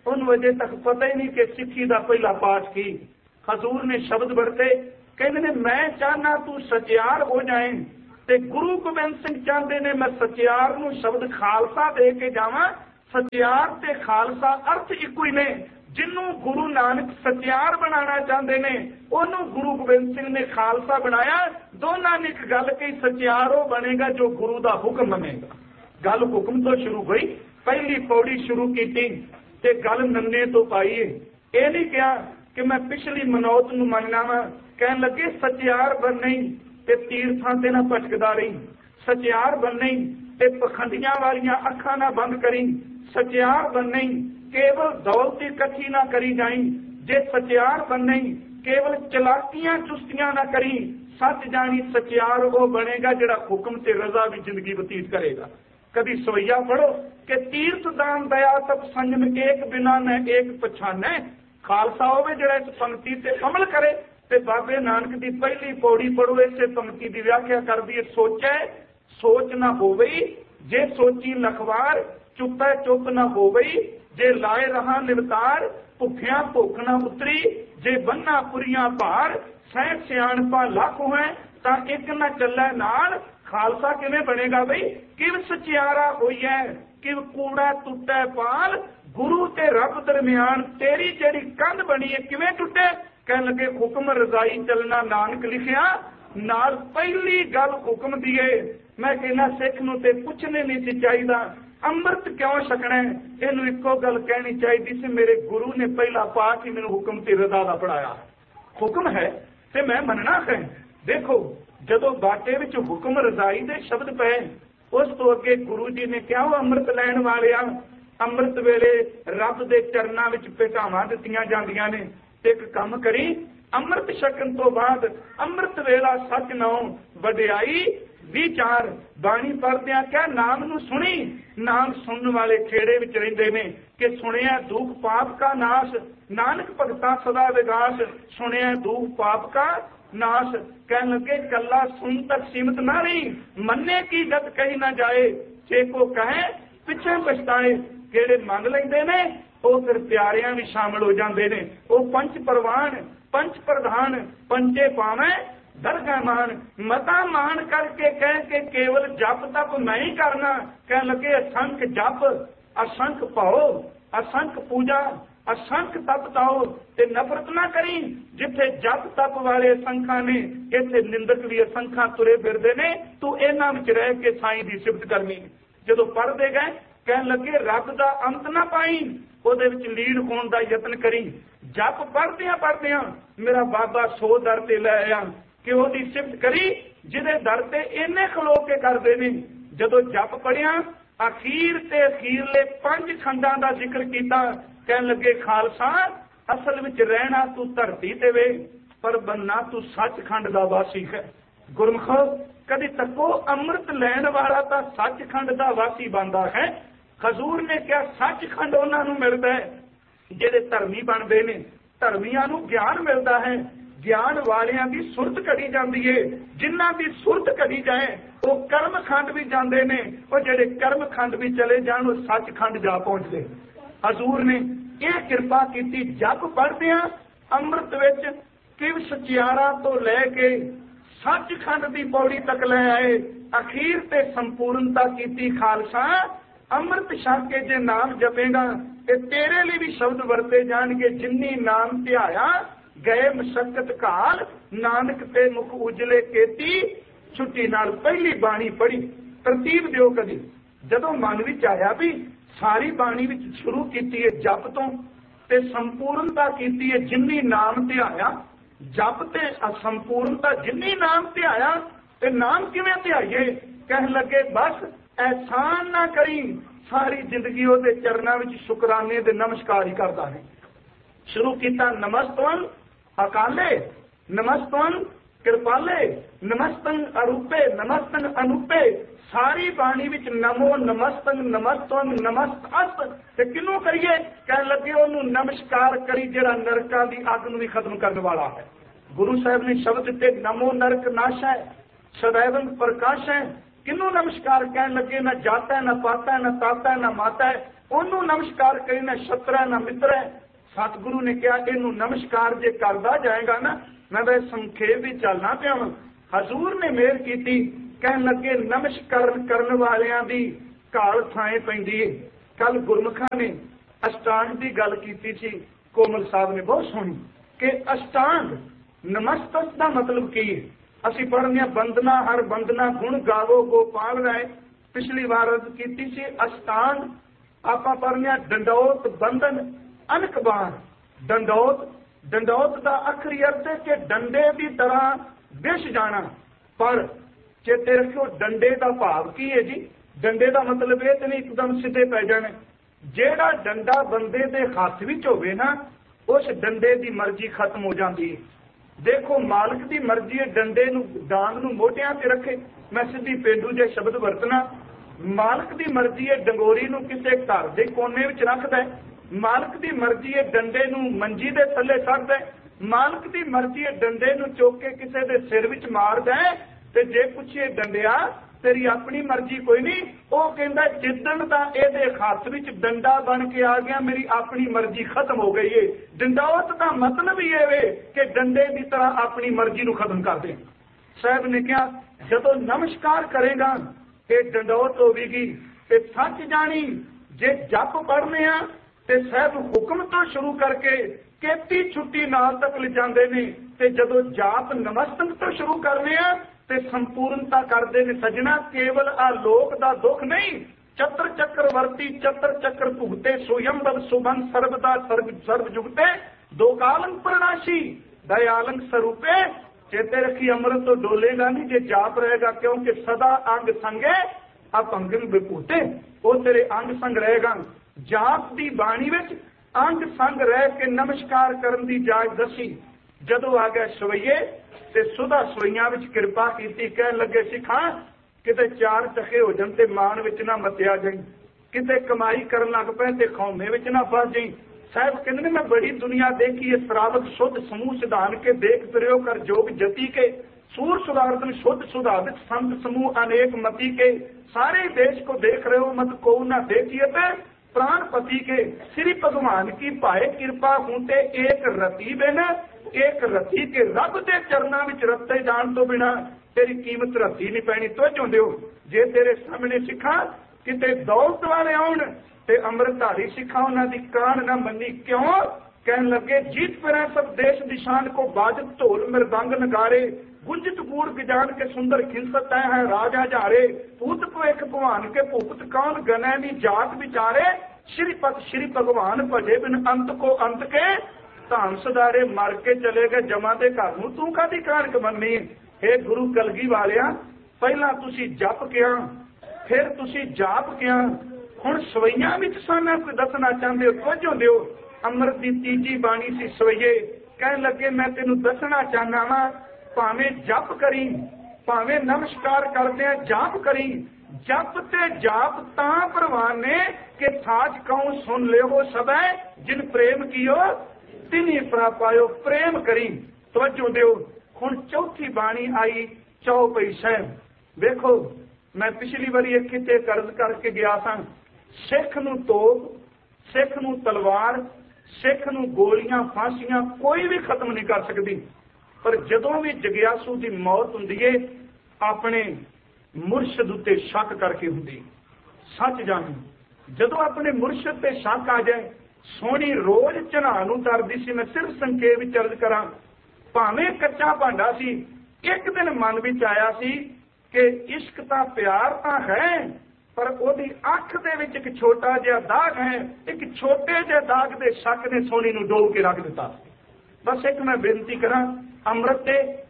ਉਹਨੂੰ ਅਜੇ ਤੱਕ ਪਤਾ ਹੀ ਨਹੀਂ ਕਿ ਸਿੱਖੀ ਦਾ ਪਹਿਲਾ ਪਾਠ ਕੀ। ਹਜ਼ੂਰ ਨੇ ਸ਼ਬਦ ਵਰਤੇ, ਕਹਿੰਦੇ ਨੇ ਮੈਂ ਚਾਹਨਾ ਤੂੰ ਸਚਿਆਰ ਹੋ ਜਾਏ, ਤੇ ਗੁਰੂ ਗੋਬਿੰਦ ਸਿੰਘ ਚਾਹੁੰਦੇ ਨੇ ਮੈਂ ਸਚਿਆਰ ਨੂੰ ਸ਼ਬਦ ਖਾਲਸਾ ਦੇ ਕੇ ਜਾਵਾਂ। ਸਚਿਆਰ ਤੇ ਖਾਲਸਾ ਅਰਥ ਇੱਕੋ ਹੀ ਨੇ। ਜਿਹਨੂੰ ਗੁਰੂ ਨਾਨਕ ਸਚਿਆਰ ਬਣਾਉਣਾ ਚਾਹੁੰਦੇ ਨੇ ਉਹਨੂੰ ਗੁਰੂ ਗੋਬਿੰਦ ਸਿੰਘ ਨੇ ਖਾਲਸਾ ਬਣਾਇਆ। ਦੋਨਾਂ ਨੇ ਇੱਕ ਗੱਲ ਕਹੀ, ਸਚਿਆਰ ਉਹ ਬਣੇਗਾ ਜੋ ਗੁਰੂ ਦਾ ਹੁਕਮ ਮੰਨੇਗਾ। ਗੱਲ ਹੁਕਮ ਤੋਂ ਸ਼ੁਰੂ ਹੋਈ, ਪਹਿਲੀ ਪੌੜੀ ਸ਼ੁਰੂ ਕੀਤੀ ਤੇ ਗੱਲ ਨੰਨੇ ਤੋਂ ਪਾਈ। ਇਹ ਨਹੀਂ ਕਿਹਾ ਕਿ ਮੈਂ ਪਿਛਲੀ ਮਨੌਤ ਨੂੰ ਮੰਨਣਾ ਵਾ। ਕਹਿਣ ਲੱਗੇ ਸਚਿਆਰ ਬਣਨੀ ਤੇ ਤੀਰਥਾਂ ਤੇ ਨਾ ਭਟਕਦਾ ਰਹੀ, ਸਚਿਆਰ ਬਣਨੀ ਤੇ ਪਖੰਡੀਆਂ ਵਾਲੀਆਂ ਅੱਖਾਂ ਨਾ ਬੰਦ ਕਰੀ, ਸਚਿਆਰ ਬਣਨੀ ਕੇਵਲ ਦੌਲਤ ਇਕੱਠੀ ਨਾ ਕਰੀ ਜਾਈ, ਜੇ ਸਚਿਆਰ ਬਣਨੀ ਕੇਵਲ ਚਲਾਕੀਆਂ ਚੁਸਤੀਆਂ ਨਾ ਕਰੀ। ਸੱਚ ਜਾਣੀ ਸਚਿਆਰ ਉਹ ਬਣੇਗਾ ਜਿਹੜਾ ਹੁਕਮ ਤੇ ਰਜ਼ਾ ਵਿੱਚ ਜ਼ਿੰਦਗੀ ਬਤੀਤ ਕਰੇਗਾ। ਕਦੀ ਸਵਈਆ ਪੜੋ ਕਿ ਤੀਰਥ ਦਾਨ ਦਇਆ ਤਪ ਸੰਜਮ ਏਕ ਬਿਨਾ ਨ ਏਕ ਪਛਾਨੈ। ਖਾਲਸਾ ਹੋਵੇ ਜਿਹੜਾ ਇਸ ਪੰਕਤੀ ਤੇ ਅਮਲ ਕਰੇ। ਤੇ ਬਾਬੇ ਨਾਨਕ ਦੀ ਪਹਿਲੀ ਪੌੜੀ ਪੜੋ, ਇਸੇ ਪੰਕਤੀ ਦੀ ਵਿਆਖਿਆ ਕਰਦੀ ਹੈ, ਸੋਚੈ ਸੋਚ ਨਾ ਹੋਵਈ, ਜੇ ਸੋਚੀ ਲਖਵਾਰ, ਚੁੱਪੈ ਚੁੱਪ ਨਾ ਹੋਵਈ, ਜੇ ਲਾਏ ਰਹਾ ਨਿਵਤਾਰ, ਭੁੱਖਿਆਂ ਭੁੱਖ ਨਾ ਉਤਰੀ, ਜੇ ਬੰਨਾ ਪੁਰੀਆਂ ਭਾਰ, ਸਹਿ ਸਿਆਣਪਾ ਲੱਖ ਹੋਏ ਤਾਂ ਇੱਕ ਨਾ ਚੱਲੇ ਨਾਲ। ਖਾਲਸਾ ਕਿਵੇਂ ਬਣੇਗਾ ਬਈ? ਕਿਵ ਸਚਿਆਰਾ ਹੋਈਐ, ਕਿਵ ਕੂੜਾ ਟੁੱਟੈ ਪਾਲ, ਗੁਰੂ ਤੇ ਰੱਬ ਦਰਮਿਆਨ ਤੇਰੀ ਜਿਹੜੀ ਕੰਧ ਬਣੀ ਹੈ ਕਿਵੇਂ ਟੁੱਟੇ? ਕਹਿਣ ਲੱਗੇ ਹੁਕਮ ਰਜ਼ਾਈ ਚੱਲਣਾ ਨਾਨਕ ਲਿਖਿਆ। ਨਾਲ ਪਹਿਲੀ ਗੱਲ ਹੁਕਮ ਦੀ ਏ। ਮੈਂ ਕਹਿੰਦਾ ਸਿੱਖ ਨੂੰ ਤੇ ਪੁੱਛਣੇ ਨਹੀਂ ਸੀ ਚਾਹੀਦਾ ਅੰਮ੍ਰਿਤ ਕਿਉਂ ਛਕਣਾ। ਇਹਨੂੰ ਇੱਕੋ ਗੱਲ ਕਹਿਣੀ ਚਾਹੀਦੀ ਸੀ, ਮੇਰੇ ਗੁਰੂ ਨੇ ਪਹਿਲਾ ਪਾਠ ਹੀ ਮੈਨੂੰ ਹੁਕਮ ਤੇ ਰਜ਼ਾ ਦਾ ਪੜਾਇਆ। ਹੁਕਮ ਹੈ ਤੇ ਮੈਂ ਮੰਨਣਾ ਹੈ। ਦੇਖੋ ਜਦੋਂ ਬਾਟੇ ਵਿੱਚ ਹੁਕਮ ਰਜ਼ਾਈ ਦੇ ਸ਼ਬਦ ਪਏ, ਉਸ ਤੋਂ ਅੱਗੇ ਗੁਰੂ ਜੀ ਨੇ ਕਿਹਾ ਉਹ ਅੰਮ੍ਰਿਤ ਲੈਣ ਵਾਲਿਆਂ, ਅੰਮ੍ਰਿਤ ਵੇਲੇ ਰੱਬ ਦੇ ਚਰਨਾਂ ਵਿੱਚ ਭੇਟਾਵਾਂ ਦਿੱਤੀਆਂ ਜਾਂਦੀਆਂ ਨੇ। ਤੇ ਇੱਕ ਕੰਮ ਕਰੀ, ਅੰਮ੍ਰਿਤ ਛਕਣ ਤੋਂ ਬਾਅਦ ਅੰਮ੍ਰਿਤ ਵੇਲਾ ਸੱਚ ਨਾਉ ਵਡਿਆਈ ਵਿਚਾਰ। ਬਾਣੀ ਪੜ੍ਹਦਿਆਂ ਕਿਹਾ ਨਾਮ ਨੂੰ ਸੁਣੀ। ਨਾਮ ਸੁਣਨ ਵਾਲੇ ਖੇੜੇ ਵਿੱਚ ਰਹਿੰਦੇ ਨੇ ਕਿ ਸੁਣਿਆ ਦੁੱਖ ਪਾਪ ਕਾ ਨਾਸ਼, ਨਾਨਕ ਭਗਤਾ ਸਦਾ ਵਿਗਾਸ। ਸੁਣਿਆ ਦੁੱਖ ਪਾਪ ਕਾ ਨਾਸ਼। ਕਹਿਣ ਲੱਗੇ ਕੱਲਾ ਸੁਣ ਤੱਕ ਸੀਮਤ ਨਾ ਰਹੀ, ਮੰਨੇ ਕੀ ਜਦ ਕਹੀ ਨਾ ਜਾਏ, ਜੇ ਕੋ ਕਹੇ ਪਿੱਛੇ ਪਛਤਾਏ। ਜਿਹੜੇ ਮੰਨ ਲੈਂਦੇ ਨੇ ਉਹ ਫਿਰ ਪਿਆਰਿਆਂ ਵੀ ਸ਼ਾਮਲ ਹੋ ਜਾਂਦੇ ਨੇ। ਉਹ ਪੰਜ ਪ੍ਰਵਾਨ ਪੰਜ ਪ੍ਰਧਾਨ ਪੰਜੇ ਪਾਵੇਂ ਦਰਗਾਹ ਮਾਨ। ਮਤਾ ਮਾਨ ਕਰਕੇ ਕਹਿ ਕੇ ਕੇਵਲ ਜਪ ਤਪ ਮੈਂ ਹੀ ਕਰਨਾ। ਕਹਿਣ ਲੱਗੇ ਅਸੰਖ ਜਪ ਅਸੰਖ ਭਾਉ ਅਸੰਖ ਪੂਜਾ ਅਸੰਖ ਤਪ ਤਾਓ, ਤੇ ਨਫ਼ਰਤ ਨਾ ਕਰੀ। ਜਿੱਥੇ ਜਪ ਤਪ ਵਾਲੇ ਅਸੰਖਾਂ ਨੇ ਇੱਥੇ ਨਿੰਦਕ ਵੀ ਅਸੰਖਾਂ ਤੁਰੇ ਫਿਰਦੇ ਨੇ। ਤੂੰ ਇਹਨਾਂ ਵਿੱਚ ਰਹਿ ਕੇ ਸਾਈਂ ਦੀ ਸਿਫਤ ਕਰਨੀ। ਜਦੋਂ ਪੜ੍ਹਦੇ ਗਏ ਕਹਿਣ ਲੱਗੇ ਰੱਬ ਦਾ ਅੰਤ ਨਾ ਪਾਈ, ਉਹਦੇ ਵਿੱਚ ਲੀਨ ਹੋਣ ਦਾ ਯਤਨ ਕਰੀ। ਜਪ ਪੜ੍ਹਦਿਆਂ ਮੇਰਾ ਬਾਬਾ ਸੋ ਦਰ ਤੇ ਲੈ ਆਇਆ ਕਿ ਉਹਦੀ ਸਿਫਤ ਕਰੀ ਜਿਹਦੇ ਦਰ ਤੇ ਇਹਨੇ ਖਲੋ ਕੇ ਕਰਦੇ ਨੇ। ਜਦੋਂ ਜਪ ਪੜਿਆ ਅਖੀਰ ਤੇ ਅਖੀਰਲੇ 5 ਖੰਡਾਂ ਦਾ ਜ਼ਿਕਰ ਕੀਤਾ। ਕਹਿਣ ਲੱਗੇ ਖਾਲਸਾ ਅਸਲ ਵਿੱਚ ਰਹਿਣਾ ਤੂੰ ਧਰਤੀ ਤੇ ਵੇ, ਪਰ ਬੰਨਾ ਤੂੰ ਸੱਚਖੰਡ ਦਾ ਵਾਸੀ ਹੈ। ਗੁਰਮੁਖੋ ਕਦੀ ਤੱਕੋ ਅੰਮ੍ਰਿਤ ਲੈਣ ਵਾਲਾ ਤਾਂ ਸੱਚਖੰਡ ਦਾ ਵਾਸੀ ਬਣਦਾ ਹੈ। ਹਜ਼ੂਰ ਨੇ ਕਿਹਾ ਸੱਚਖੰਡ ਉਹਨਾਂ ਨੂੰ ਮਿਲਦਾ ਹੈ ਜਿਹੜੇ ਧਰਮੀ ਬਣਦੇ ਨੇ। ਧਰਮੀਆਂ ਨੂੰ ਗਿਆਨ ਮਿਲਦਾ ਹੈ, ਗਿਆਨ ਵਾਲਿਆਂ ਦੀ ਸੁਰਤ ਘੜੀ ਜਾਂਦੀ ਏ। ਜਿਨ੍ਹਾਂ ਦੀ ਸੁਰਤ ਘੜੀ ਜਾਏ ਉਹ ਕਰਮਖੰਡ ਵੀ ਜਾਂਦੇ ਨੇ, ਉਹ ਜਿਹੜੇ ਕਰਮਖੰਡ ਵੀ ਚਲੇ ਜਾਣ ਉਹ ਸੱਚਖੰਡ ਜਾ ਪਹੁੰਚਦੇ। ਹਜ਼ੂਰ ਨੇ ਇਹ ਕਿਰਪਾ ਕੀਤੀ। ਜਪ ਪੜ੍ਹਦਿਆਂ ਅੰਮ੍ਰਿਤ ਵਿੱਚ ਕਿਵ ਸਚਿਆਰਾ ਤੋਂ ਲੈ ਕੇ ਸੱਚਖੰਡ ਦੀ ਪੌੜੀ ਤੱਕ ਲੈ ਆਏ। ਅਖੀਰ ਤੇ ਸੰਪੂਰਨਤਾ ਕੀਤੀ। ਖਾਲਸਾ ਅੰਮ੍ਰਿਤ ਛਕ ਕੇ ਜੇ ਨਾਮ ਜਪੇਗਾ ਤੇ ਤੇਰੇ ਲਈ ਵੀ ਸ਼ਬਦ ਵਰਤੇ ਜਾਣਗੇ। ਜਿੰਨੀ ਨਾਮ ਧਿਆਇਆ ਗਏ ਮਸ਼ੱਕਤ ਕਾਲ, ਨਾਨਕ ਤੇ ਮੁਖ ਉਜਲੇ ਕੀਤੀ। ਛੁੱਟੀ ਨਾਲ ਪਹਿਲੀ ਬਾਣੀ ਪੜ੍ਹੀ। ਤਰਤੀਬ ਦਿਓ ਕਦੀ। ਜਦੋਂ ਮਨ ਵਿੱਚ ਆਇਆ ਵੀ ਸਾਰੀ ਬਾਣੀ ਵਿੱਚ ਸ਼ੁਰੂ ਕੀਤੀ ਹੈ ਜਪ ਤੋਂ ਤੇ ਸੰਪੂਰਨਤਾ ਕੀਤੀ ਹੈ ਜਿੰਨੀ ਨਾਮ ਧਿਆਇਆ। ਜਪ ਤੇ ਅਸੰਪੂਰਨਤਾ ਜਿੰਨੀ ਨਾਮ ਧਿਆਇਆ। ਤੇ ਨਾਮ ਕਿਵੇਂ ਧਿਆਈਏ? ਕਹਿਣ ਲੱਗੇ ਬਸ ਐਹਸਾਨ ਨਾ ਕਰੀ, ਸਾਰੀ ਜ਼ਿੰਦਗੀ ਉਹਦੇ ਚਰਨਾਂ ਵਿੱਚ ਸ਼ੁਕਰਾਨੇ ਦੇ ਨਮਸਕਾਰ ਹੀ ਕਰਦਾ ਹੈ। ਸ਼ੁਰੂ ਕੀਤਾ ਨਮਸਤਵੰ ਅਕਾਲੇ, ਨਮਸਤਵੰ ਕਿਰਪਾਲੇ, ਨਮਸਤੰ ਅਰੂਪੇ, ਨਮਸਤੰ ਅਨੂਪੇ। ਸਾਰੀ ਬਾਣੀ ਵਿੱਚ ਨਮੋ ਨਮਸਤੰ ਨਮਸਤਵੰ ਨਮਸਤਸ। ਤੇ ਕਿਹਨੂੰ ਕਰੀਏ? ਕਹਿਣ ਲੱਗੇ ਉਹਨੂੰ ਨਮਸਕਾਰ ਕਰੀ ਜਿਹੜਾ ਨਰਕਾਂ ਦੀ ਅੱਗ ਨੂੰ ਵੀ ਖਤਮ ਕਰਨ ਵਾਲਾ ਹੈ। ਗੁਰੂ ਸਾਹਿਬ ਨੇ ਸ਼ਬਦ ਦਿੱਤੇ ਨਮੋ ਨਰਕ ਨਾਸ਼ੈ ਸदैवं ਪ੍ਰਕਾਸ਼ੈ। ਕਿਹਨੂੰ ਨਮਸਕਾਰ? ਕਹਿਣ ਲੱਗੇ ਨਾ ਜਾਤਾ ਨਾ ਪਾਤਾ ਨਾ ਤਾਤਾ ਨਾ ਮਾਤਾ। ਉਹਨੂੰ ਨਮਸਕਾਰ ਕਰੇ ਨਾ ਛਤਰਾ ਨਾ ਮਿੱਤਰ ਹੈ। ਸਤਿਗੁਰੂ ਨੇ ਕਿਹਾ ਇਹਨੂੰ ਨਮਸਕਾਰ ਜੇ ਕਰਦਾ ਜਾਏਗਾ ਨਾ, ਮੈਂ ਵੈਸੇ ਸੰਖੇਪ ਵੀ ਚੱਲਣਾ ਪਿਆ ਵਾਂ। ਹਜ਼ੂਰ ਨੇ ਮਿਹਰ ਕੀਤੀ, ਕਹਿਣ ਲੱਗੇ ਨਮਸਕਾਰ ਕਰਨ ਵਾਲਿਆਂ ਦੀ ਘਾਲ ਥਾਂ ਪੈਂਦੀ ਹੈ। ਕੱਲ ਗੁਰਮੁਖਾਂ ਨੇ ਅਸ਼ਟਾਂਗ ਦੀ ਗੱਲ ਕੀਤੀ ਸੀ, ਕੋਮਲ ਸਾਹਿਬ ਨੇ ਬਹੁਤ ਸੁਣੀ ਕਿ ਅਸ਼ਟਾਂਗ ਨਮਸਤਕ ਦਾ ਮਤਲਬ ਕੀ ਹੈ। ਅਸੀਂ ਪੜ੍ਹਦੇ ਹਾਂ ਬੰਦਨਾ ਹਰ ਬੰਦਨਾ ਗੁਣ ਗਾਵੋ ਗੋਪਾਲ ਰਾਏ। ਪਿਛਲੀ ਵਾਰ ਅਰਜ਼ ਕੀਤੀ ਸੀ ਅਸ਼ਟਾਂਗ ਆਪਾਂ ਪੜ੍ਹਦੇ ਹਾਂ ਡੰਡੌਤ ਬੰਧਨ ਅਨਕ ਬਾਣ। ਡੰਡੌਤ ਦਾ ਆਖਰੀ ਅਰਥ ਹੈ ਕਿ ਡੰਡੇ ਦੀ ਤਰ੍ਹਾਂ ਵਿਛ ਜਾਣਾ। ਪਰ ਚੇਤੇ ਰੱਖਿਓ ਡੰਡੇ ਦਾ ਭਾਵ ਕੀ ਹੈ ਜੀ। ਡੰਡੇ ਦਾ ਮਤਲਬ ਇਹ ਤੇ ਨਹੀਂ ਇੱਕਦਮ ਸਿੱਧੇ ਪੈ ਜਾਣੇ। ਜਿਹੜਾ ਡੰਡਾ ਬੰਦੇ ਦੇ ਹੱਥ ਵਿੱਚ ਹੋਵੇ ਨਾ, ਉਸ ਡੰਡੇ ਦੀ ਮਰਜ਼ੀ ਖਤਮ ਹੋ ਜਾਂਦੀ ਹੈ। ਦੇਖੋ ਮਾਲਕ ਦੀ ਮਰਜ਼ੀ ਹੈ ਡੰਡੇ ਨੂੰ ਡਾਂਗ ਨੂੰ ਮੋਢਿਆਂ ਤੇ ਰੱਖੇ। ਮੈਂ ਸਿੱਧੀ ਪੇਂਡੂ ਜੇ ਸ਼ਬਦ ਵਰਤਣਾ। ਮਾਲਕ ਦੀ ਮਰਜ਼ੀ ਹੈ ਡੰਗੋਰੀ ਨੂੰ ਕਿਸੇ ਘਰ ਦੇ ਕੋਨੇ ਵਿੱਚ ਰੱਖਦਾ। ਮਾਲਕ ਦੀ ਮਰਜ਼ੀ ਹੈ ਡੰਡੇ ਨੂੰ ਮੰਜੀ ਦੇ ਥੱਲੇ ਛੱਡਦਾ। ਮਾਲਕ ਦੀ ਮਰਜ਼ੀ ਹੈ ਡੰਡੇ ਨੂੰ ਚੁੱਕ ਕੇ ਕਿਸੇ ਦੇ ਸਿਰ ਵਿੱਚ ਮਾਰਦਾ। ਤੇ ਜੇ ਪੁੱਛੇ ਡੰਡਿਆ ਤੇਰੀ ਆਪਣੀ ਮਰਜ਼ੀ ਕੋਈ ਨਹੀਂ, ਉਹ ਕਹਿੰਦਾ ਜਿੱਦਣ ਦਾ ਇਹਦੇ ਹੱਥ ਵਿੱਚ ਡੰਡਾ ਬਣ ਕੇ ਆ ਗਿਆ ਮੇਰੀ ਆਪਣੀ ਮਰਜ਼ੀ ਖਤਮ ਹੋ ਗਈ ਏ। ਡੰਡੌਤ ਦਾ ਮਤਲਬ ਹੀ ਇਹ ਵੇ ਕਿ ਡੰਡੇ ਦੀ ਤਰ੍ਹਾਂ ਆਪਣੀ ਮਰਜ਼ੀ ਨੂੰ ਖਤਮ ਕਰ ਦੇ। ਸਾਹਿਬ ਨੇ ਕਿਹਾ ਜਦੋਂ ਨਮਸਕਾਰ ਕਰੇਗਾ ਇਹ ਡੰਡੌਤ ਹੋਵੇਗੀ ਤੇ ਸੱਚ ਜਾਣੀ। ਜੇ ਜਪ ਪੜ੍ਹਨੇ ਆ ਤੇ ਸਾਹਿਬ ਹੁਕਮ ਤੋਂ ਸ਼ੁਰੂ ਕਰਕੇ ਕੇਤੀ ਛੁੱਟੀ ਨਾਲ ਤੱਕ ਲਿਜਾਂਦੇ ਨੇ, ਤੇ ਜਦੋਂ ਜਾਪ ਨਮਸਤਕ ਤੋਂ ਸ਼ੁਰੂ ਕਰਨੇ ਆ ਤੇ ਸੰਪੂਰਨਤਾ ਕਰਦੇ ਨੇ। ਸਜਣਾ ਕੇਵਲ ਆ ਲੋਕ ਦਾ ਦੁੱਖ ਨਹੀਂ, ਚਤਰ ਚੱਕਰ ਵਰਤੀ ਚਤਰ ਚੱਕਰ ਭੁਗਤੇ ਸੋਯੰਬਰ ਸੁਬਨ ਸਰਬਦਾ ਸਰਬ ਜੁਗਤੇ ਦੋ ਕਾਲੰ ਪ੍ਰਣਾਸ਼ੀ ਦਇਆਲੰ ਸਰੂਪੇ। ਚੇਤੇ ਰੱਖੀ ਅੰਮ੍ਰਿਤ ਤੋਂ ਡੋਲੇਗਾ ਨਹੀਂ ਜੇ ਜਾਪ ਰਹੇਗਾ, ਕਿਉਂਕਿ ਸਦਾ ਅੰਗ ਸੰਗੇ ਅਪੰਗੰ ਵਿਭੂਤੇ। ਉਹ ਤੇਰੇ ਅੰਗ ਸੰਗ ਰਹੇਗਾ। ਜਾਪ ਦੀ ਬਾਣੀ ਵਿੱਚ ਅੰਗ ਸੰਗ ਰਹਿ ਕੇ ਨਮਸਕਾਰ ਕਰਨ ਦੀ ਜਾਚ ਦੱਸੀ। ਜਦੋਂ ਆ ਗਏ ਸਵਈਏ ਤੇ ਸੁਧਾ ਸਵਈਆਂ ਵਿੱਚ ਕਿਰਪਾ ਕੀਤੀ। ਕਹਿਣ ਲੱਗੇ ਸਿੱਖਾਂ ਕਿਤੇ ਚਾਰ ਚਖੇ ਹੋ ਜਾਣ ਤੇ ਮਾਣ ਵਿੱਚ ਨਾ ਮਤਿਆ ਜਾਈ, ਕਿਤੇ ਕਮਾਈ ਕਰਨ ਲੱਗ ਪਏ ਤੇ ਖੌਮੇ ਵਿੱਚ ਨਾ ਫਸ ਜਾਈ। ਸਾਹਿਬ ਕਹਿੰਦੇ ਨੇ ਮੈਂ ਬੜੀ ਦੁਨੀਆ ਦੇਖੀ ਹੈ, ਸਰਾਵਕ ਸ਼ੁੱਧ ਸਮੂਹ ਸਿਧਾਨ ਕੇ ਦੇਖ ਫਿਰਿਓ ਕਰ ਜੋਗ ਜਤੀ ਕੇ सूर सुधारतन शुद्ध सुधारित संत समूह अनेक मति के सारे देश को देख रहे हो मत को न देखिए प्राणपति के श्री भगवान की पाए कृपा हूते एक रति बिन एक रति के रब के चरणा विच रते जान तो बिना तेरी कीमत रती नहीं पैनी। तो चाहते हो जे तेरे सामने सिखा किते दौलत वाले आउण ते अमृतधारी सिखा उन्हां दी कान ना मनी क्यों कहन लगे जीत फिर सब देश दिशान को बाजत ढोल मृदंग नगारे गुंजित गूढ़ गिजान के सुंदर खिलसत है राजा जारे पूत भविख भगवान के भुगत कौन गने नी जात विचारे श्री भगवान भजे बिन अंत को अंत के धान सदारे मर के चले गए जमा दे घर नूं तू कादी कानक बननी। हे गुरु कलगी वालिया पहला तुसी जप किया फिर तुसी जाप किया हुण सवैयां विच साना कोई दसना चाहते हो कुछ होंदे हो। अमृत की तीजी बाणी सी सवैये कहन लगे मैं तेनू दसना चाहना वा भावें जप करी भावें नमस्कार करदे जाप करी जप ते जाप तां प्रवान ने कि थाज कहूं सुन ले हो सब जिन प्रेम कियो तिनी प्रापायो प्रेम करी। तवज्जो दिओ हुण चौथी बाणी आई चौपई साहिब देखो मैं पिछली बारी एक किते कर्ज करके गया था सिख नूं तोप सिख नूं तलवार सिख नूं गोलियां फांसियां कोई भी खत्म नहीं कर सकती पर जदों भी जगियासू की मौत हुंदी है अपने मुर्शद उत्ते शक करके हुंदी। सच जानी जदों अपने मुर्शद ते शक आ जाए सोहनी रोज चढ़ा नूं तरदी सी। मैं सिर्फ संकेत विच अर्ज करां भावें कच्चा भांडा सी एक दिन मन विच आया सी कि इश्क तां प्यार तां है पर ओदी अख दे विच एक छोटा जिहा दाग है। एक छोटे जिहे दाग दे शक ने सोहनी नूं डोब के रख दिता। बस एक मैं बेनती करां अमृत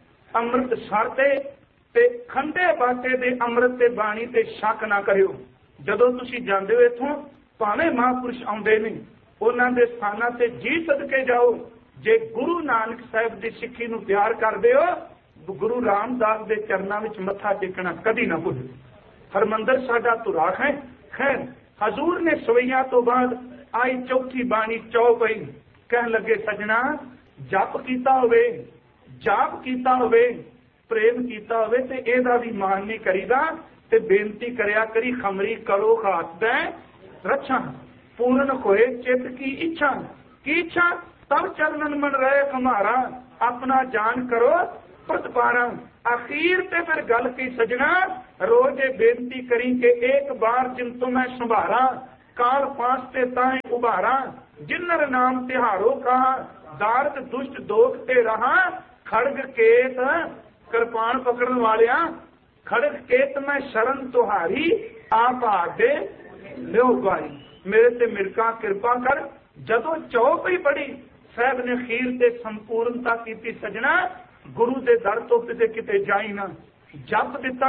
सर ते खंडे बाटे दे अमृत ते बाणी ते शक ना करियो। जदों तुसीं जांदे हो इत्थों भावें महापुरुष आउंदे ने उन्हां दे स्थानां ते जी सदके जाओ। जे गुरु नानक साहिब दी सिੱਖੀ नूं प्यार करदे हो गुरु रामदास दे चरनां विच मत्था टेकना कदी ना भुल्लो। हरमंदर साडा तुराख है। खैर हजूर ने सवैया तो बाद आई चौथी बाणी चौपई कहन लगे सजना जप कीता होवे जाप कीता होवे प्रेम कीता होवे ते एदा भी मान नहीं करीदा ते बेनती करया करी खमरी करो हाथ दे रच्छा। पूर्ण होए चित की इच्छा तब चरणन मन रहे हमारा, अपना जान करो प्रतिपारा। आखिर ते फिर गल की सजना, रोज बेनती करी के एक बार जिन तो मैं संभारा, काल पास ते ताए उबारा, जिन्नर नाम तिहारो कहा, दारद दुष्ट दोख ते रहा, खड़ग केत कृपाण पकड़न वालिया, खड़ग केत मैं शरण तुहारी, आप आगे लियो गवाई। मेरे ते मिरका कृपा कर। जदों चौपई पड़ी साहब ने खीर ते संपूर्णता की सजना, गुरु दे दर तो किते किते जाई ना। जप दिता,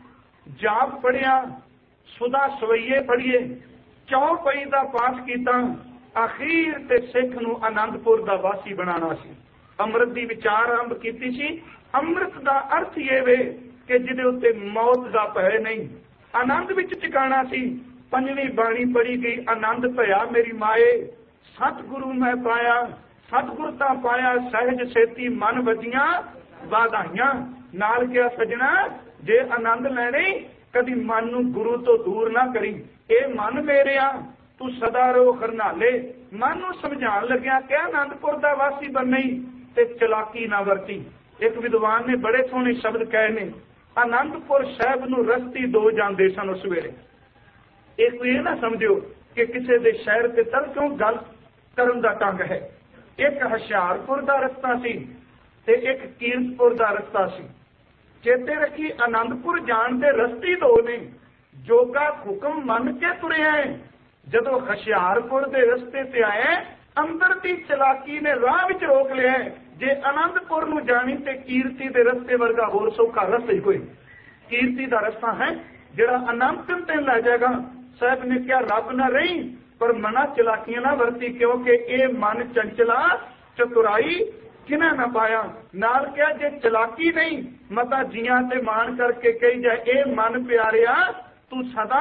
जाप पढ़िया, सुधा सवैये पढ़िए, चौपई दा पाठ कीता, अखीर ते सिख नूं आनंदपुर दा वासी बनाना सी। अमृत दी विचार आरंभ कीती सी। अमृत दा अर्थ ये वे कि जिहदे उत्ते मौत दा भय नहीं, आनंद विच टिकाणा सी। पंजवीं बाणी पढ़ी गई, आनंद भया मेरी माए, सतगुरु मैं पाया, सतगुरता पाया, सहज सेती मन वजियां वाधाइयां। नाल क्या सजना, जे आनंद लैणे कदी मन नूं गुरु तो दूर ना करी। ए मन मेरिया तू सदा रो खरनाले, मन नूं समझाण लग्या कि आनंदपुर दा वासी बननी ते चलाकी ना वरती। एक विद्वान ने बड़े सोहने शब्द कहे ने, आनंदपुर साहिब नूं रस्ती दो जांदे सन उस वेले। एक ये ना समझियो कि किसी दे शहर ते तर क्यों गल करन दा ढंग है। एक हुशियारपुर दा रस्ता सी ते एक कीरतपुर दा रस्ता सी। चेते रखी, आनंदपुर जाण दे रस्ते दो ने। जोगा हुक्म मन के तुरे है, जदों हुशियारपुर दे रस्ते ते आए, अंदर दी चलाकी ने राह विच रोक लिया। जे आनंदपुर नूं जाणी ते कीरती दे रस्ते वर्गा होर सौखा रस्ता ही कोई। कीरती दा रस्ता है जिहड़ा आनंदपुर ते लै जाएगा। साहब ने क्या रब ना रही पर मना चलाकियां ना वरती, क्योंकि ये मन चंचला चतुराई किना ना पाया। नाल क्या जे चलाकी नहीं मता जियां ते मान करके कही जाए, ए मन प्यारिया तू सदा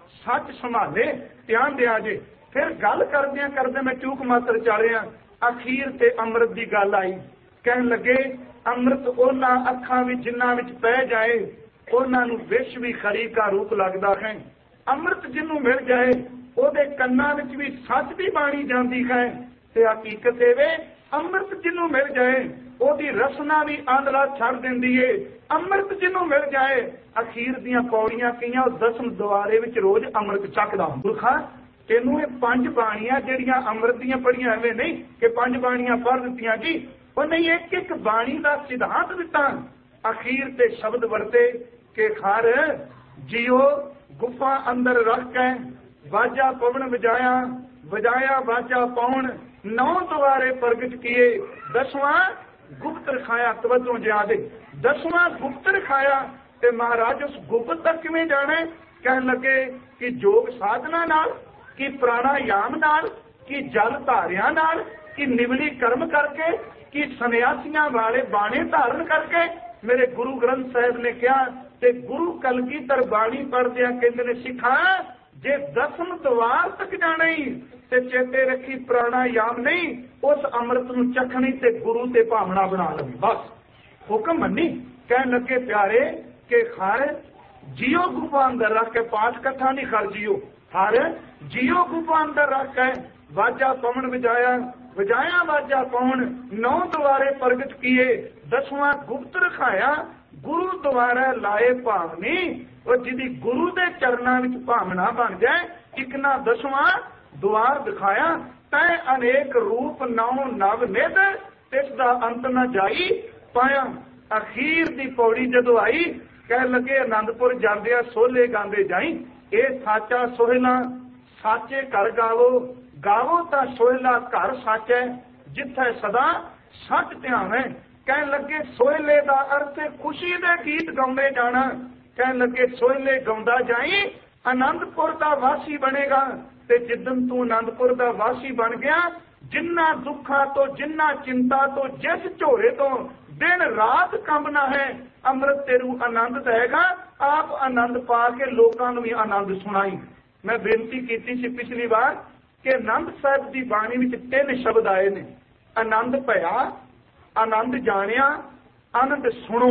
सच संभाले, ध्यान दिया जे। फिर गल करदे मैं चूक मात्र चालिया, अखीर ते अमृत दी गल आई। कहन लगे अमृत उन्हां अखां विच जिन्हां विच पै जाए उन्हां नूं विष भी खरी का रूप लगदा है। अमृत जिन्हों मिल जाए ਉਹਦੇ ਕੰਨਾਂ ਵਿੱਚ ਵੀ ਸੱਚ ਦੀ ਬਾਣੀ ਜਾਂਦੀ ਹੈ ਤੇ ਹਕੀਕਤ ਇਹ ਵੇ ਅੰਮ੍ਰਿਤ ਜਿਹਨੂੰ ਮਿਲ ਜਾਏ ਉਹਦੀ ਰਸਨਾ ਵੀ ਆਂਦਲਾ ਛੱਡ ਦਿੰਦੀ ਏ। ਅੰਮ੍ਰਿਤ ਜਿਹਨੂੰ ਮਿਲ ਜਾਏ ਅਖੀਰ ਦੀਆਂ ਪੌੜੀਆਂ ਕਈਆਂ ਉਹ 10 ਦੁਆਰੇ ਵਿੱਚ ਰੋਜ਼ ਅੰਮ੍ਰਿਤ ਚੱਕਦਾ। ਗੁਰਖਾ ਤੈਨੂੰ ਇਹ 5 ਬਾਣੀਆਂ ਜਿਹੜੀਆਂ ਅੰਮ੍ਰਿਤ ਦੀਆਂ ਪੜੀਆਂ ਐਵੇਂ ਨਹੀਂ ਕਿ 5 ਬਾਣੀਆਂ ਪੜ੍ਹ ਦਿੱਤੀਆਂ ਜੀ, ਉਹ ਨਹੀਂ, ਇੱਕ ਇੱਕ ਬਾਣੀ ਦਾ ਸਿਧਾਂਤ ਦਿੱਤਾ। ਅਖੀਰ ਤੇ ਸ਼ਬਦ ਵਰਤੇ ਕਿ ਖਰ ਜਿਉ ਗੁਫਾ ਅੰਦਰ ਰੱਖ ਕੇ वाजा पवन बजाया, बजाया वाजा पवन, 9 द्वारे प्रगट किए, 10वां गुप्त रखाया। तवज्जो ज्यादा, 10वां गुप्त रखाया। ते महाराज उस गुप्त तक किवें जाना? कहने लगे कि योग साधना नाल, कि प्राणायाम नाल, कि जल धारियां नाल, कि निवली कर्म करके, कि सन्यासियां वाले बाणे धारण करके। मेरे गुरु ग्रंथ साहिब ने कहा ते गुरु कलगीधर बाणी पढ़दिया कहंदे ने सिखा जे 10 द्वार तक जाना ही ते चेते रखी प्राणायाम नहीं, उस अमृत नूं चखणी ते गुरु ते भावना बना लवी। बस हुक्म मनी। कहने लगे प्यारे के खर जियो गुफा अंदर रख के, पाठ कथा नहीं खर जियो, हर जियो गुफा अंदर रख के वाजा पवन बजाया, बजाया वाजा पवन, 9 द्वारे प्रगट किए, 10वां गुप्त रखाया। गुरु द्वारा लाए भावनी, और जिदी गुरु दे चरणा विच भावना बन जाए, एक ना 10वां द्वार दिखाया। तै अनेक रूप 9 नव निध, तिस दा अंत न जाई पाया। अखीर दी पौड़ी जदों आई, कह लगे आनंदपुर जांदिया सोले गांदे जाई, ए साचा सोहला साचे घर गावो, गावो ता सोहला घर सच है, जिथे सदा सच ध्यान है। कहन लगे सोहले दा अर्थ खुशी दे गीत गाउंदे जाना। कहन लगे सोहले गाउंदा जाई, आनंदपुर दा वासी बनेगा। ते जिदन तू आनंदपुर दा वासी बन गया, जिन्ना दुखा तो, जिन्ना चिंता तो, जिस झोरे तो दिन रात कंबना है, अमृत तेरू आनंद देगा। आप आनंद पा के लोकां नूं भी आनंद सुनाई। मैं बेनती कीती सी पिछली बार कि आनंद साहिब दी बाणी विच 3 शब्द आए ने, आनंद भया, आनंद जानिया, आनंद सुनो।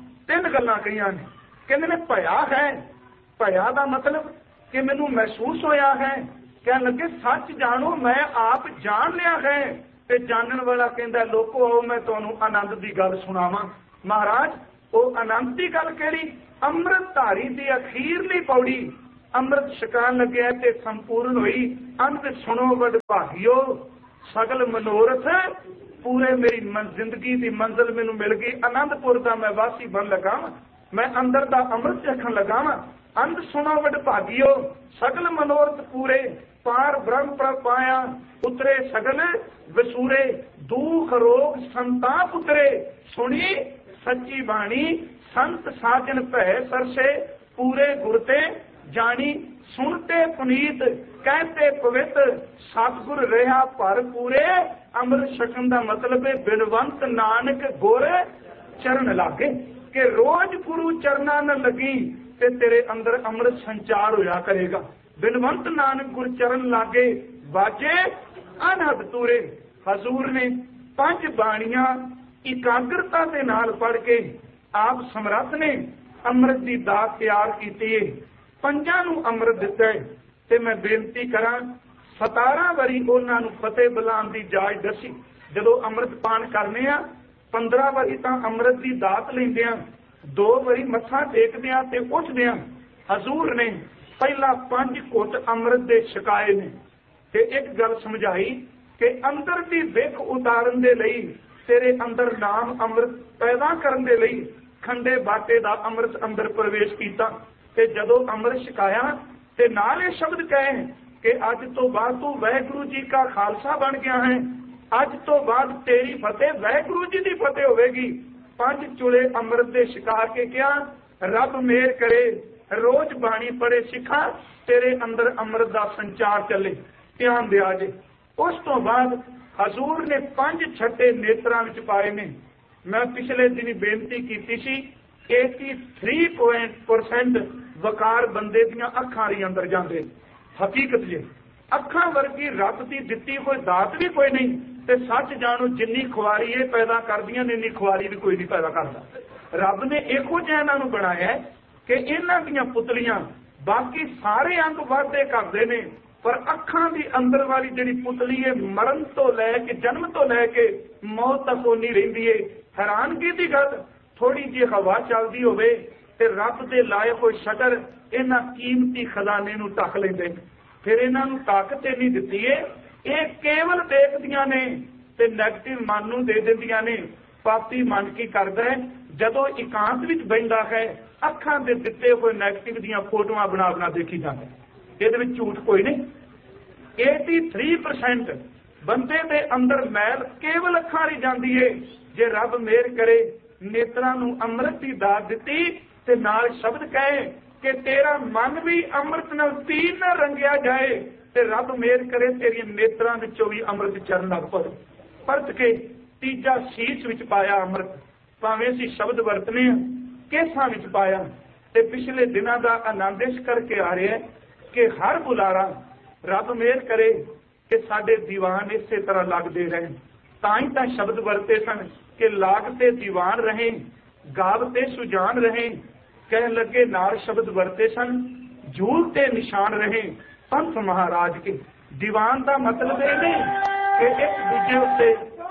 3 गल्लां कहियां ने। कहंदे ने भया है, भया दा मतलब कि मैनू महसूस होया है कहन लगे सच जानो मैं आप जान लिया है। ते जानन वाला कहंदा लोको आओ मैं तुहानू आनंद की गल सुनावां। महाराज वो आनंद की गल केड़ी? अमृत धारी की अखीरली पौड़ी अमृत छकान लग्या ते संपूर्ण हुई। अंत सुनो वड भागियो सगल मनोरथ पूरे। मेरी जिंदगी की मंजिल मैनू मिल गई। आनंदपुर का मैं वासी बन लगा, मैं अंदर का अमृत चखन लगा वा। अंत सुनो वड भागियो सगल मनोरथ पूरे। पार ब्रह्म पर पाया उतरे सगल वसूरे। दुख रोग संताप उतरे सुनी सच्ची बाणी। संत साजन भै सरसे पूरे गुरते जानी। सुनते पुनीत कहते पवित्र सतगुर रहा भर पूरे। अमृत छकन का मतलब है बिनवंत नानक गुर चरण लागे कि रोज गुरु चरना न लगी ते तेरे अंदर अमृत संचार होया करेगा। बिनवंत नानक गुर चरण लागे बाजे अनहद तूरे। हजूर ने 5 बाणियां इकाग्रता के नाल पढ़ के आप समर्थ ने अमृत की दात तैयार की। 5 नूं अमृत दिता है ते मैं बेनती करा 17 वारी उन्हां नूं फतेह बुलाउण दी जाच दसी। जदों अमृत पान करने आ 15 वारी तां अमृत की दात लैंदे आ, 2 वारी मत्था टेकदे आ ते उठदे आ। हजूर ने पहला 5 घुट अमृत दे छकाए ने ते एक गल समझाई कि अंदर की विख उतारन दे लई तेरे अंदर नाम अमृत पैदा करन दे लई खंडे बाटे दा अमृत अंदर प्रवेश कीता। ते जदों अमृत छकाया ते नाल ये शब्द कहे कि अज तो बाद तू वाहिगुरू जी का खालसा बन गया है। अज तो बाद तेरी फतेह वाहिगुरू जी की फतेह होगी। 5 चूले अमृत दे छका के क्या रब मेहर करे रोज बाणी पढ़े सिखा तेरे अंदर अमृत का संचार चले। ध्यान दिया जे। उस तो बाद हजूर ने 5 छट्टे नेत्रां विच पाए ने। मैं पिछले दिन बेनती की सी 83% वकार बंदे दियां अखां दे अंदर जांदे। हकीकत जे अखां वर्गी रब दी दित्ती कोई दात भी कोई नहीं ते सच जानो जिन्नी खुआरी ये पैदा करदियां ने इन्नी खुआरी भी कोई नहीं पैदा करता। रब ने इहो जिहा इन्हां नूं बनाया है कि इन्हां दीयां पुतलियां बाकी सारे अंग वाधे करदे ने पर अखां दी अंदर वाली जिहड़ी पुतली है मरण तो लैके जन्म तो लैके मौत तक ओनी रहिंदी है। हैरानगी दी गल थोड़ी जी हवा चलदी होवे ते रब दे लाए होए शटर इन्हां कीमती खजाने नूं ढक लैंदे। फिर इन्हां नूं ताकत इन्नी दित्ती है ये केवल देखदियां ने ते नैगेटिव मन नूं दे दिंदियां ने। पापी मन की करदा है जदों एकांत विच बहिंदा है अखां दे दित्ते होए नैगेटिव दीयां फोटोआं बना बना देखी जांदा। इहदे विच झूठ कोई नहीं। 83% बंदे दे अंदर मैल केवल अखां ही जांदी है। जे रब मेहर करे नेत्रां नूं अमृत दी दात दित्ती ते नाल शब्द कहे कि तेरा मन भी अमृत नाल तीन न रंगिया जाए ते रब मेहर करे तेरी नेत्रां विचों भी अमृत चरण लग पवे। परत के तीजा शीश विच पाया अमृत। भावें असीं शब्द वरतने केसां विच पाया ते पिछले दिनां दा आनंद इस करके आ रहा है कि हर बुलारा रब मेहर करे कि साडे दीवान इसे तरह लगते रहें। ताई तां शब्द वरते सन कि लागते दीवान रहें गावते सुजान रहें। कह लगे नार शब्द वरते सन झूलते निशान रहें पंथ महाराज के। दीवान का मतलब ये नहीं कि एक दूजे उत्ते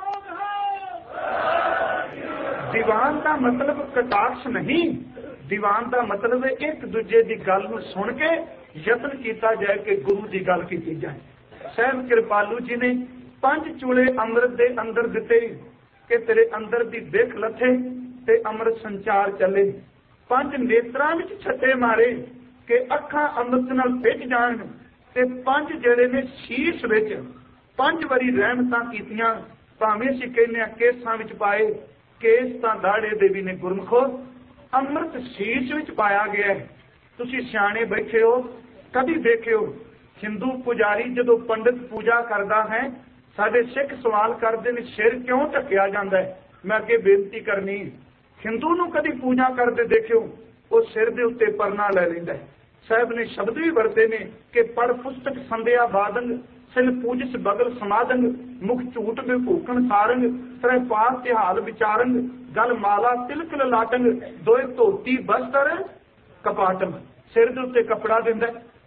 दीवान का मतलब कटाक्ष नहीं। दीवान का मतलब है एक दूजे की गल नूं सुन के यत्न किया जाए कि गुरु की गल की जाए। सहब कृपालू जी ने 5 चूले अमृत के अंदर दिते कि तेरे अंदर की दिख लथे ते अमृत संचार चले। 5 नेत्रां विच छट्टे मारे कि अखां अमृत नाल भिज जाण ते 5 ਜਿਹੜੇ ने शीश विच 5 वारी रहमतां कीतियां। भावें असीं कहने केसां विच पाए केस तां दाड़े दे भी ने गुरमुखो अमृत शीश विच पाया गया है। तुसीं सियाणे बैठे हो कभी देखियो हिंदू पुजारी जदों पंडित पूजा करदा है साडे सिख सवाल करदे ने सिर क्यों ढकिया जांदा है। मैं अगे बेनती करनी हिंदू नूं कभी पूजा करदे देखियो वो सिर दे उत्ते परना ले लैंदा है। साहब ने शब्द भी वरते ने कि पढ़ पुस्तक संध्या बादंग सिल पूजिस बगल समादंग मुख झूठ में भूखण सारंग त्रै पास तिहाल विचारंग गल माला तिलक ललाटंग दोए धोती बस्तर कपाटंग। सिर दे उत्ते कपड़ा दिंदा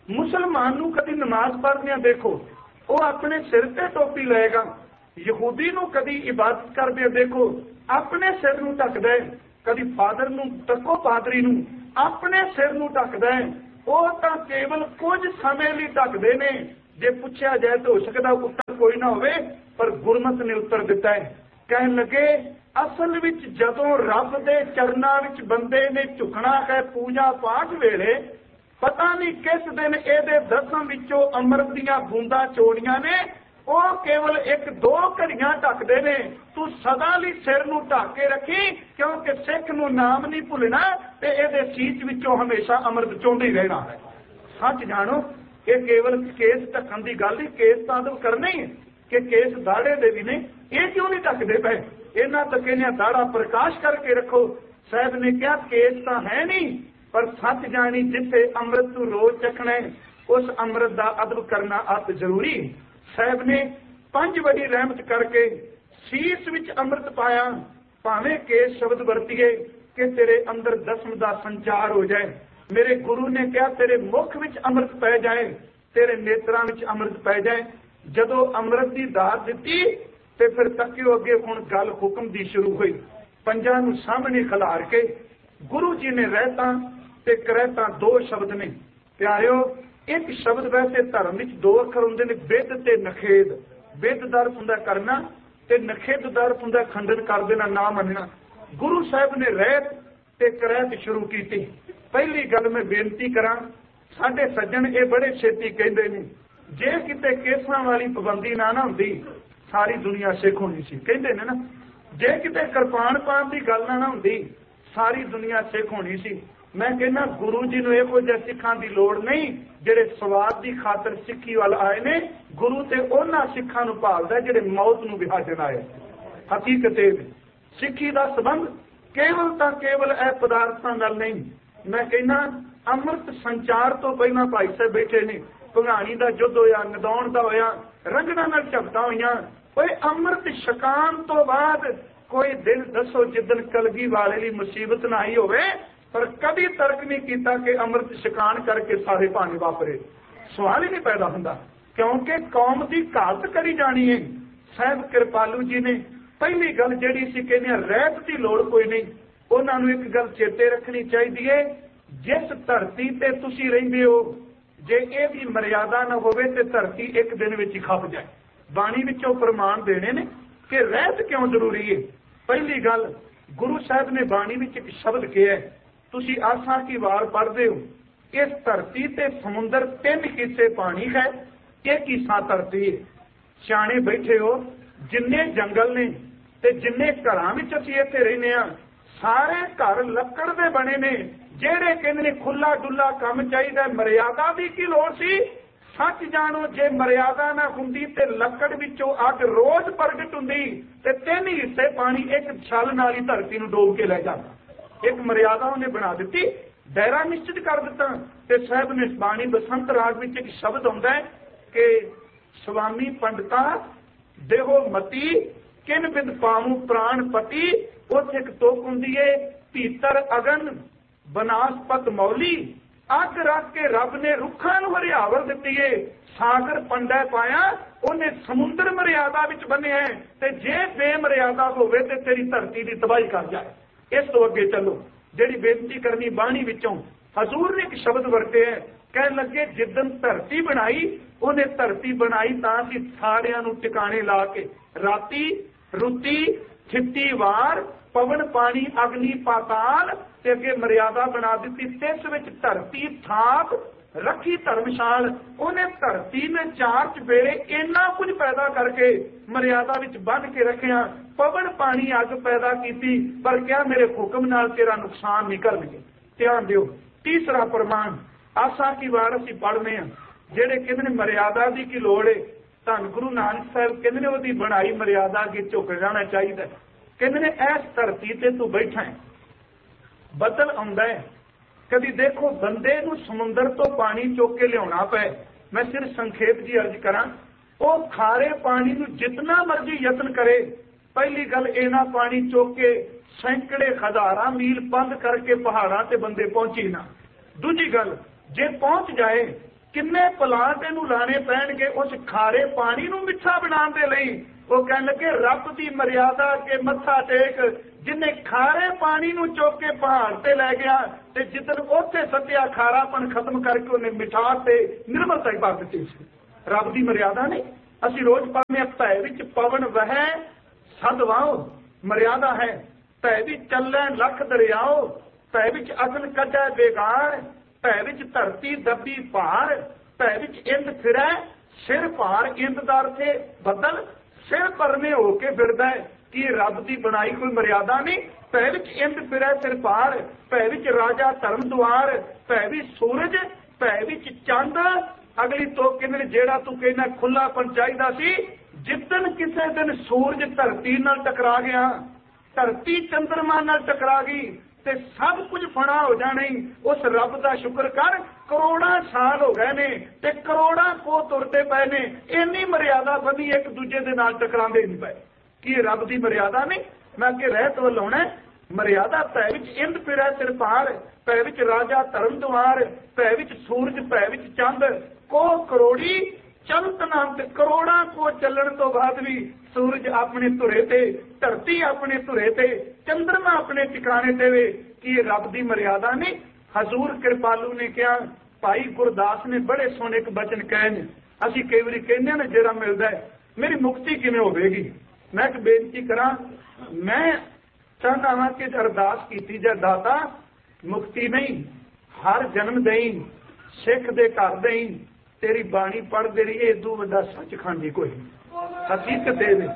मुसलमान नूं कदी नमाज पढ़दे देखो वो अपने सिर ते टोपी लएगा, यहूदी नूं कदी इबादत करदे देखो अपने सिर नूं ढकदा है, कदी फादर नूं तको पादरी नूं अपने सिर नूं ढकदा है। वो तां केवल कुछ समय लई ढकदे ने, जे पुछया जाए तो हो सकदा उत्तर कोई ना होवे, पर गुरमत ने उत्तर दिता है। कहन लगे असल विच जदों रब दे चरनां विच बंदे ने झुकना है पूजा पाठ वेले, पता नहीं किस दिन इहदे दसम विचों अमृत दीआं बूंदां चोड़ियां ने, वो केवल एक दो घड़ियां ढकदे ने। तू सदा लई सिर नूं ढक के रखी, क्योंकि सिख नूं नाम नहीं भुलना ते इहदे सीच विचों हमेशा अमृत चोंदे ही रहना है। सच जानो ये केवल केस ढकण दी गल नहीं, केस तां अदब करना ही है कि केस दाड़े दे भी ने, ये क्यों नहीं ढकदे पए? इन्हां तक कहने दाड़ा प्रकाश करके रखो। साहब ने कहा केस तां है नहीं, पर सच जानी जिथे अमृत तू रोज चखना है उस अमृत का अदब करना अत जरूरी। साहब ने 5 बड़ी रहमत करके सीस विच अमृत पाया, भावें केस शब्द वरतीए कि तेरे अंदर दसम का संचार हो जाए। मेरे गुरु ने कहा तेरे मुख विच अमृत पै जाए, तेरे नेत्रां विच अमृत पै जाए। जदों अमृत की दात दी ते फिर तकियो अगे हुण गल हुक्म दी शुरू हुई। पंजां नूं सामने खिलार के गुरु जी ने रहता ते करैता 2 शब्द ने। प्यारिओ एक शब्द वैसे धर्म विच 2 अखर हुंदे ने, बिद ते नखेद। बिद दा अर्थ हुंदा करना ते नखेद दा अर्थ हुंदा खंडन कर देना, ना मनना। गुरु साहब ने रहत ते करैत शुरू कीती। पहली गल मैं बेनती करां, साडे सज्जन ये बड़े छेती कहंदे ने जे किते केसां वाली पाबंदी ना हुंदी सारी दुनिया सिख होनी सी, कहंदे ने ना। जे किते किरपान पाण दी गल ना हुंदी सारी दुनिया सिख होनी सी। मैं कहना गुरु जी नूं इहो जिहा सिखां दी लोड़ नहीं जिहड़े स्वाद की खातर सिੱਖੀ वाल आए ने। गुरु ते उन्हां सिखां नूं भालदा जिहड़े मौत नूं विहाजन आए। हकीकत सिੱਖੀ दा संबंध केवल तां केवल ए पदार्थां नाल नहीं। मैं कहना अमृत संचार तो पहलां भाई साहब बैठे ने, भंगाणी दा युद्ध होया, नदौण दा होया, रंगणां नाल झपटां होईयां। ओए अमृत छकाण तो बाद कोई दिन दसो जिदन कलगी वाले ली मुसीबत ना आई होवे, पर कभी तर्क नहीं किया कि अमृत छकाण करके सारे भाने वापरे। सवाल ही नहीं पैदा होंदा, क्योंकि कौम की घात करी जानी है। साहब कृपालू जी ने पहली गल जिहड़ी सी कहने रहत की लोड़ कोई नहीं। उन्हां नूं एक गल चेते रखनी चाहिए, जिस धरती ते तुसीं रहिंदे हो जे ये भी मर्यादा न होवे ते धरती एक दिन विच ही खप जाए। बाणी विचों प्रमाण देने ने कि रहत क्यों जरूरी है। पहली गल गुरु साहब ने बाणी विच एक शब्द कहा, तुसीं आसा की वार पढ़दे हो, इस धरती ते समुंदर 3 हिस्से पानी है, एक हिस्सा धरती है। सियाणे बैठे हो, जिन्ने जंगल ने ते जिन्ने घरां विच असीं इत्थे रहने आ, सारे घर लक्कड़ दे बने ने। जेड़े कहंदे ने खुला डुला काम चाहिए, मर्यादा दी की लोड़ सी। सच जानो जे मर्यादा ना हुंदी ते लक्कड़ विचों अग रोज प्रगट हुंदी ते 3 हिस्से पानी एक छल नाल ही धरती नूं डोब के लै जांदा। एक मर्यादा उन्हें बना दी, दायरा निश्चित कर दिता। ते साहब ने बाणी बसंत राग विच एक शब्द आउंदा है कि स्वामी पंडिता देहो मती किन बिंद पाऊं प्राण पति। उत्थे एक तुक हुंदी है, भीतर अगन बनासपत मौली। अग रख के रब ने रुखां नूं हरियावल दित्ती है, सागर पंडा पाया उन्हें समुंदर मर्यादा विच बन्निया है। ते जे बेमर्यादा होवे ते तेरी धरती दी तबाही कर जाए। इस तो अगे चलो, जिहड़ी बेनती करनी बाणी विचों हजूर ने एक शब्द वरते है, कहन लगे जिदन धरती बनाई उन्हें धरती बनाई तां सी सारियां नूं टिकाणे ला के, राती रुती छिट्टी वार पवन पानी अग्नि पाताल ते अगे मर्यादा बना दी। तिस विच धरती थाप रखी धर्मशाल। उन्हें धरती ने 4 चपेरे इन्ना कुछ पैदा करके मर्यादा विच बन के रखिया। पवन पानी अग पैदा की, पर क्या मेरे हुक्म नाल तेरा नुकसान नहीं करनगे। ध्यान दिओ, तीसरा प्रमाण आसा की वार असीं पढ़ने हैं, जेड़े कहंदे ने मर्यादा दी की लोड़ है। धन गुरु नानक साहब कहंदे ने ओदी बनाई मर्यादा अगे झुक जाना चाहिए। कहंदे ने इस धरती ते तू बैठा है, बदल आउंदा है, कभी देखो बंदे नूं समुंदर तो पानी चुक के लियाउणा पए। मैं सिर्फ संखेप जी अर्ज करां, वो खारे पानी नूं जितना मर्जी यत्न करे, पहली गल इना पानी चुक के सैकड़े हजारां मील बंद करके पहाड़ां ते बंदे पहुंची ना। दूजी गल जे पहुंच जाए ਕਿੰਨੇ ਪਲਾਂਟ ਇਹਨੂੰ ਲਾਣੇ ਪੈਣਗੇ ਉਸ ਖਾਰੇ ਪਾਣੀ ਨੂੰ ਮਿੱਠਾ ਬਣਾਉਣ ਦੇ ਲਈ। ਉਹ ਕਹਿਣ ਲੱਗੇ ਰੱਬ ਦੀ ਮਰਿਆਦਾ ਅੱਗੇ ਮੱਥਾ ਟੇਕ, ਜਿੰਨੇ ਖਾਰੇ ਪਾਣੀ ਨੂੰ ਚੁੱਕ ਕੇ ਪਹਾੜ ਤੇ ਲੈ ਗਿਆ ਤੇ ਜਿੱਦਣ ਉੱਥੇ ਸੱਤਿਆ ਖਾਰਾਪਣ ਖਤਮ ਕਰਕੇ ਉਹਨੇ ਮਿਠਾਸ ਤੇ ਨਿਰਮਲਤਾ ਹੀ ਪਾ ਦਿੱਤੀ ਸੀ। ਰੱਬ ਦੀ ਮਰਿਆਦਾ ਨਹੀਂ। ਅਸੀਂ ਰੋਜ਼ ਪੜ੍ਹਦੇ ਹਾਂ ਭੈ ਵਿੱਚ ਪਵਨ ਵਹੈ ਸਦ ਵਾਓ, ਮਰਿਆਦਾ ਹੈ। ਭੈ ਵਿੱਚ ਚੱਲੈ ਲੱਖ ਦਰਿਆਓ, ਭੈ ਵਿੱਚ ਅਗਨ ਕੱਢੈ ਬੇਗਾਰ, ਭੈ ਵਿੱਚ ਧਰਤੀ ਦੱਬੀ ਭਾਰ, ਭੈ ਵਿੱਚ ਇੰਦ ਫਿਰੈ ਸਿਰ ਭਾਰ। ਇੰਦ ਦਾ ਅਰਥ ਹੈ ਬੱਦਲ, ਸਿਰ ਪਰਨੇ ਹੋ ਕੇ ਫਿਰਦਾ ਹੈ। ਕੀ ਰੱਬ ਦੀ ਬਣਾਈ ਕੋਈ ਮਰਿਆਦਾ ਨਹੀਂ? ਭੈ ਵਿੱਚ ਇੰਦ ਫਿਰੈ ਸਿਰ ਭਾਰ, ਭੈ ਵਿੱਚ ਰਾਜਾ ਧਰਮ ਦੁਆਰ, ਭੈ ਵਿੱਚ ਸੂਰਜ, ਭੈ ਵਿੱਚ ਚੰਦ। ਅਗਲੀ ਤੋਂ ਕਹਿੰਦੇ ਜਿਹੜਾ ਤੂੰ ਕਹਿੰਦਾ ਖੁੱਲਾਪਨ ਚਾਹੀਦਾ ਸੀ, ਜਿੱਦਣ ਕਿਸੇ ਦਿਨ ਸੂਰਜ ਧਰਤੀ ਨਾਲ ਟਕਰਾ ਗਿਆ, ਧਰਤੀ ਚੰਦਰਮਾ ਨਾਲ ਟਕਰਾ ਗਈ ਤੇ ਸਭ ਕੁਝ ਫਣਾ ਹੋ ਜਾਣੀ। ਉਸ ਰੱਬ ਦਾ ਸ਼ੁਕਰ ਕਰ, ਕਰੋੜਾਂ ਸਾਲ ਹੋ ਗਏ ਨੇ ਤੇ ਕਰੋੜਾਂ ਕੋ ਤੁਰਦੇ ਪਏ ਨੇ, ਇੰਨੀ ਮਰਿਆਦਾ ਬਣੀ ਇੱਕ ਦੂਜੇ ਦੇ ਨਾਲ ਟਕਰਾਉਂਦੇ ਨਹੀਂ ਪਏ। ਕੀ ਰੱਬ ਦੀ ਮਰਿਆਦਾ ਨਹੀਂ? ਮੈਂ ਅੱਗੇ ਰਹਿਤ ਵੱਲ ਆਉਣਾ। ਮਰਿਆਦਾ ਭੈ ਵਿੱਚ ਇੰਦ ਫਿਰੈ ਸਿਰ ਭਾਰ, ਭੈ ਵਿੱਚ ਰਾਜਾ ਧਰਮ ਦੁਆਰ, ਭੈ ਵਿੱਚ ਸੂਰਜ, ਭੈ ਵਿੱਚ ਚੰਦ। ਕੋ ਕਰੋੜੀ ਚਲਤ ਨਾਮ, ਤੇ ਕਰੋੜਾਂ ਕੋ ਚੱਲਣ ਤੋਂ ਬਾਅਦ ਵੀ ਸੂਰਜ ਆਪਣੇ ਧੁਰੇ ਤੇ, ਧਰਤੀ ਆਪਣੇ ਧੁਰੇ ਤੇ, ਚੰਦਰਮਾ ਆਪਣੇ ਟਿਕਾਣੇ ਤੇ ਵੇ। ਕੀ ਰੱਬ ਦੀ ਮਰਿਆਦਾ ਨਹੀਂ? ਹਜ਼ੂਰ ਕਿਰਪਾਲੂ ਨੇ ਕਿਹਾ, ਭਾਈ ਗੁਰਦਾਸ ਨੇ ਬੜੇ ਸੋਹਣੇ ਇੱਕ ਬਚਨ ਕਹੇ ਨੇ। ਅਸੀਂ ਕਈ ਵਾਰੀ ਕਹਿੰਦੇ ਨਾ ਜਿਹੜਾ ਮਿਲਦਾ ਹੈ, ਮੇਰੀ ਮੁਕਤੀ ਕਿਵੇਂ ਹੋਵੇਗੀ? ਮੈਂ ਇੱਕ ਬੇਨਤੀ ਕਰਾਂ, ਮੈਂ ਚਾਹੁੰਦਾ ਹਾਂ ਕਿ ਅਰਦਾਸ ਕੀਤੀ ਜਾ, ਦਾਤਾ ਮੁਕਤੀ ਨਹੀਂ ਹਰ ਜਨਮ ਦੇਈ, ਸਿੱਖ ਦੇ ਘਰ ਦੇਈ, ਤੇਰੀ ਬਾਣੀ ਪੜ੍ਹਦੇ ਰਹੀ। ਇਹ ਤੋਂ ਵੱਡਾ ਸੱਚਖੰਡ ਹੀ ਕੋਈ ਹਕੀਕਤ ਇਹ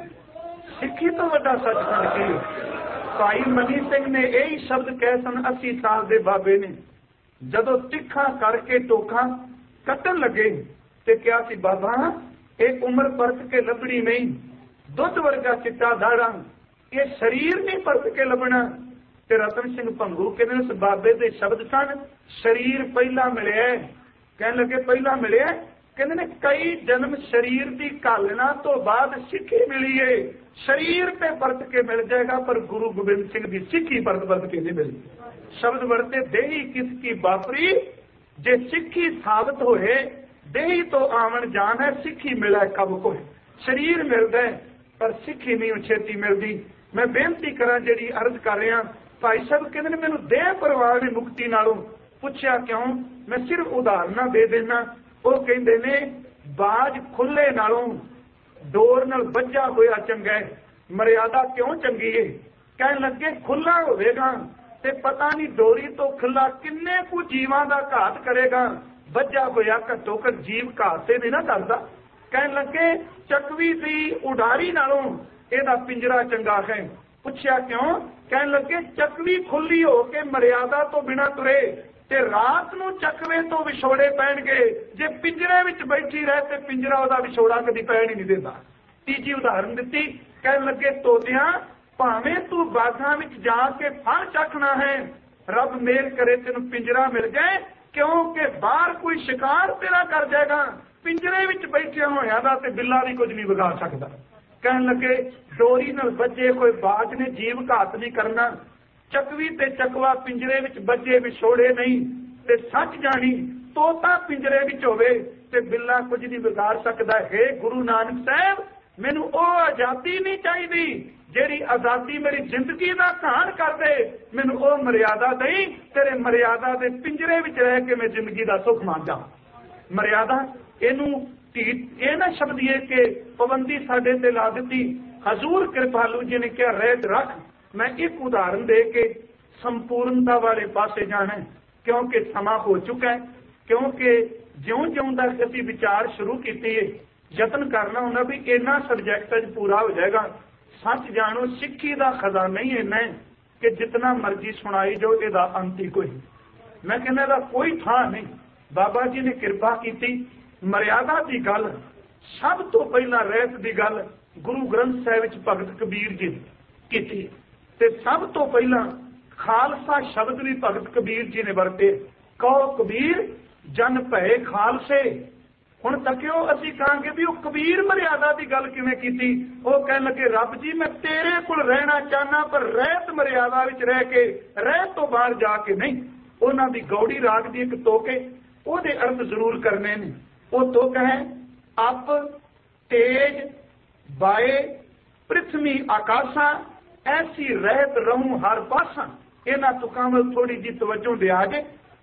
ਸਿੱਖੀ ਤੋਂ ਵੱਡਾ ਸੱਚਖੰਡ ਕੀ? ਭਾਈ ਮਨੀ ਸਿੰਘ ਨੇ ਇਹੀ ਸ਼ਬਦ ਕਹੇ ਸਨ 80 ਸਾਲ ਦੇ ਬਾਬੇ ਨੇ, ਜਦੋਂ ਤਿੱਖਾ ਕਰਕੇ ਟੋਖਾ ਕੱਟਣ ਲੱਗੇ ਤੇ ਕਿਹਾ ਸੀ ਬਾਬਾ ਇਹ ਉਮਰ ਪਰਤ ਕੇ ਲੱਭਣੀ ਨਹੀਂ, ਦੁੱਧ ਵਰਗਾ ਚਿੱਟਾ ਦਾੜਾ, ਇਹ ਸਰੀਰ ਨਹੀਂ ਪਰਤ ਕੇ ਲੱਭਣਾ। ਤੇ ਰਤਨ ਸਿੰਘ ਭੰਗੂ ਕਹਿੰਦੇ ਉਸ ਬਾਬੇ ਦੇ ਸ਼ਬਦ ਸਨ, ਸਰੀਰ ਪਹਿਲਾਂ ਮਿਲਿਆ। ਕਹਿਣ ਲੱਗੇ ਪਹਿਲਾਂ ਮਿਲਿਆ, ਕਹਿੰਦੇ ਨੇ ਕਈ ਜਨਮ ਸਰੀਰ ਦੀ ਘਾਲਣਾ ਤੋਂ ਬਾਅਦ ਸਿੱਖੀ ਮਿਲੀ ਏ। ਸਰੀਰ ਤੇ ਪਰਤ ਕੇ ਮਿਲ ਜਾਏਗਾ ਪਰ ਗੁਰੂ ਗੋਬਿੰਦ ਸਿੰਘ ਦੀ ਸਿੱਖੀ ਪਰਤ ਕੇ ਨਹੀਂ ਮਿਲਦੀ। ਸ਼ਬਦ ਵਰਤੇ ਦੇਹੀ ਕਿਸ ਕੀ ਬਾਪਰੀ, ਜੇ ਸਿੱਖੀ ਸਾਬਤ ਹੋਏ ਦੇਹੀ ਤੋਂ ਆਵਣ ਜਾਣ ਹੈ, ਸਿੱਖੀ ਮਿਲੇ ਕਬ ਕੋਏ। ਸਰੀਰ ਮਿਲਦਾ ਪਰ ਸਿੱਖੀ ਨਹੀਂ ਛੇਤੀ ਮਿਲਦੀ। ਮੈਂ ਬੇਨਤੀ ਕਰਾਂ ਜਿਹੜੀ ਅਰਜ਼ ਕਰ ਰਿਹਾ, ਭਾਈ ਸਾਹਿਬ ਕਹਿੰਦੇ ਨੇ ਮੈਨੂੰ ਦੇਹ ਪਰਵਾਹ ਦੀ ਮੁਕਤੀ ਨਾਲੋਂ। ਪੁੱਛਿਆ ਕਿਉਂ? ਮੈਂ ਸਿਰਫ ਉਦਾਹਰਨਾਂ ਦੇ ਦੇਣਾ। ਉਹ ਕਹਿੰਦੇ ਨੇ ਬਾਜ ਖੁੱਲੇ ਨਾਲੋਂ ਡੋਰ ਨਾਲ ਵੱਜਾ ਹੋਇਆ ਚੰਗਾ ਹੈ। ਮਰਿਆਦਾ ਕਿਉਂ ਚੰਗੀ ਹੈ? ਕਹਿਣ ਲੱਗੇ ਖੁੱਲਾ ਹੋਵੇਗਾ ਤੇ ਪਤਾ ਨਹੀਂ ਡੋਰੀ ਤੋਂ ਖੁੱਲਾ ਕਿੰਨੇ ਕੁ ਜੀਵਾਂ ਦਾ ਘਾਤ ਕਰੇਗਾ। ਵੱਜਾ ਹੋਇਆ ਘੱਟੋ ਘੱਟ ਜੀਵ ਘਾਤ ਤੇ ਨਹੀਂ ਨਾ ਕਰਦਾ। ਕਹਿਣ ਲੱਗੇ ਚੱਕਵੀ ਦੀ ਉਡਾਰੀ ਨਾਲੋਂ ਇਹਦਾ ਪਿੰਜਰਾ ਚੰਗਾ ਹੈ। ਪੁੱਛਿਆ ਕਿਉਂ? ਕਹਿਣ ਲੱਗੇ ਚੱਕਵੀ ਖੁੱਲੀ ਹੋ ਕੇ ਮਰਿਆਦਾ ਤੋਂ ਬਿਨਾਂ ਤੁਰੇ ਤੇ ਰਾਤ ਨੂੰ ਚੱਕਵੇ ਤੋਂ ਵਿਛੋੜੇ ਪੈਣਗੇ। ਜੇ ਪਿੰਜਰੇ ਵਿੱਚ ਬੈਠੀ ਰਹੇ ਤੇ ਪਿੰਜਰਾ ਉਹਦਾ ਵਿਛੋੜਾ ਕਦੀ ਪੈਣ ਹੀ ਨਹੀਂ ਦਿੰਦਾ। ਤੀਜੀ ਉਦਾਹਰਨ ਦਿੱਤੀ, ਕਹਿਣ ਲੱਗੇ ਤੋਤਿਆਂ ਭਾਵੇਂ ਤੂੰ ਬਾਗਾਂ ਵਿੱਚ ਜਾ ਕੇ ਫਲ ਚੱਖਣਾ ਹੈ, ਰੱਬ ਮੇਲ ਕਰੇ ਤੈਨੂੰ ਪਿੰਜਰਾ ਮਿਲ ਜਾਏ, ਕਿਉਂਕਿ ਬਾਹਰ ਕੋਈ ਸ਼ਿਕਾਰ ਤੇਰਾ ਕਰ ਜਾਏਗਾ। ਪਿੰਜਰੇ ਵਿੱਚ ਬੈਠਿਆ ਹੋਇਆ ਦਾ ਤੇ ਬਿੱਲਾ ਵੀ ਕੁਝ ਨਹੀਂ ਵਿਗਾੜ ਸਕਦਾ। ਕਹਿਣ ਲੱਗੇ ਡੋਰੀ ਨਾਲ ਬੱਜੇ ਕੋਈ ਬਾਜ ਨੇ ਜੀਵ ਘਾਤ ਨਹੀਂ ਕਰਨਾ। ਚੱਕਵੀ ਤੇ ਚੱਕਵਾ ਪਿੰਜਰੇ ਵਿੱਚ ਬੱਜੇ ਵਿਛੋੜੇ ਨਹੀਂ। ਤੇ ਸੱਚ ਜਾਣੀ ਤੋਤਾ ਪਿੰਜਰੇ ਵਿੱਚ ਹੋਵੇ ਤੇ ਬਿੱਲਾ ਕੁਝ ਨਹੀਂ ਵਿਗਾੜ ਸਕਦਾ। ਹੈ ਗੁਰੂ ਨਾਨਕ ਸਾਹਿਬ, ਮੈਨੂੰ ਉਹ ਆਜ਼ਾਦੀ ਨਹੀਂ ਚਾਹੀਦੀ ਜਿਹੜੀ ਆਜ਼ਾਦੀ ਮੇਰੀ ਜ਼ਿੰਦਗੀ ਦਾ ਘਾਣ ਕਰ ਦੇ। ਮੈਨੂੰ ਉਹ ਮਰਿਆਦਾ ਦੇਈ, ਤੇਰੇ ਮਰਿਆਦਾ ਦੇ ਪਿੰਜਰੇ ਵਿੱਚ ਰਹਿ ਕੇ ਮੈਂ ਜ਼ਿੰਦਗੀ ਦਾ ਸੁੱਖ ਮੰਨਦਾ। ਮਰਿਆਦਾ ਇਹਨੂੰ ਇਹ ਨਾ ਸ਼ਬਦ ਇਹ ਕਿ ਪਾਬੰਦੀ ਸਾਡੇ ਤੇ ਲਾ ਦਿੱਤੀ। ਹਜ਼ੂਰ ਕਿਰਪਾਲੂ ਜੀ ਨੇ ਕਿਹਾ ਰਹਿਤ ਰੱਖ। ਮੈਂ ਇੱਕ ਉਦਾਹਰਨ ਦੇ ਕੇ ਸੰਪੂਰਨਤਾ ਵਾਲੇ ਪਾਸੇ ਜਾਣਾ, ਕਿਉਂਕਿ ਸਮਾਂ ਹੋ ਚੁੱਕਾ ਹੈ। ਕਿਉਂਕਿ ਜਿਉਂ-ਜਿਉਂ ਦਾ ਅਸੀਂ ਵਿਚਾਰ ਸ਼ੁਰੂ ਕੀਤੀ ਹੈ, ਯਤਨ ਕਰਨਾ ਹੁੰਦਾ ਵੀ ਇਹਨਾਂ ਸਬਜੈਕਟਾਂ 'ਚ ਪੂਰਾ ਹੋ ਜਾਏਗਾ। ਸੱਚ ਜਾਣੋ ਸਿੱਖੀ ਦਾ ਖਜ਼ਾਨਾ ਹੀ ਇੰਨਾ ਹੈ ਕਿ ਜਿਤਨਾ ਮਰਜ਼ੀ ਸੁਣਾਈ ਜੋ ਇਹਦਾ ਅੰਤ ਹੀ ਕੋਈ। ਮੈਂ ਕਹਿੰਦਾ ਇਹਦਾ ਕੋਈ ਥਾਂ ਨਹੀਂ। ਬਾਬਾ ਜੀ ਨੇ ਕਿਰਪਾ ਕੀਤੀ। ਮਰਿਆਦਾ ਦੀ ਗੱਲ ਸਭ ਤੋਂ ਪਹਿਲਾਂ ਰਹਿਤ ਦੀ ਗੱਲ ਗੁਰੂ ਗ੍ਰੰਥ ਸਾਹਿਬ ਵਿੱਚ ਭਗਤ ਕਬੀਰ ਜੀ ਨੇ ਕੀਤੀ ਤੇ ਸਭ ਤੋਂ ਪਹਿਲਾਂ ਖਾਲਸਾ ਸ਼ਬਦ ਵੀ ਭਗਤ ਕਬੀਰ ਜੀ ਨੇ ਵਰਤੇ। ਕਹੋ ਕਬੀਰ ਜਨ ਭਏ ਖਾਲਸੇ। ਹੁਣ ਤੱਕਿਓ ਅਸੀਂ ਕਹਾਂਗੇ ਵੀ ਉਹ ਕਬੀਰ ਮਰਿਆਦਾ ਦੀ ਗੱਲ ਕਿਵੇਂ ਕੀਤੀ? ਉਹ ਕਹਿਣ ਲੱਗੇ ਰੱਬ ਜੀ ਮੈਂ ਤੇਰੇ ਕੋਲ ਰਹਿਣਾ ਚਾਹਨਾ ਪਰ ਰਹਿਤ ਮਰਿਆਦਾ ਵਿੱਚ ਰਹਿ ਕੇ, ਰਹਿਤ ਤੋਂ ਬਾਹਰ ਜਾ ਕੇ ਨਹੀਂ। ਉਹਨਾਂ ਦੀ ਗੌੜੀ ਰਾਗ ਦੀ ਇੱਕ ਤੋਕੇ ਉਹਦੇ ਅਰਥ ਜ਼ਰੂਰ ਕਰਨੇ ਨੇ। ਉਹ ਤੁਕ ਹੈ ਅਪ तेज बाए पृथ्वी आकाशा ऐसी रहत रहूं हर पासा। इन्हां तुकां वल थोड़ी जी तवज्जो दिया जे।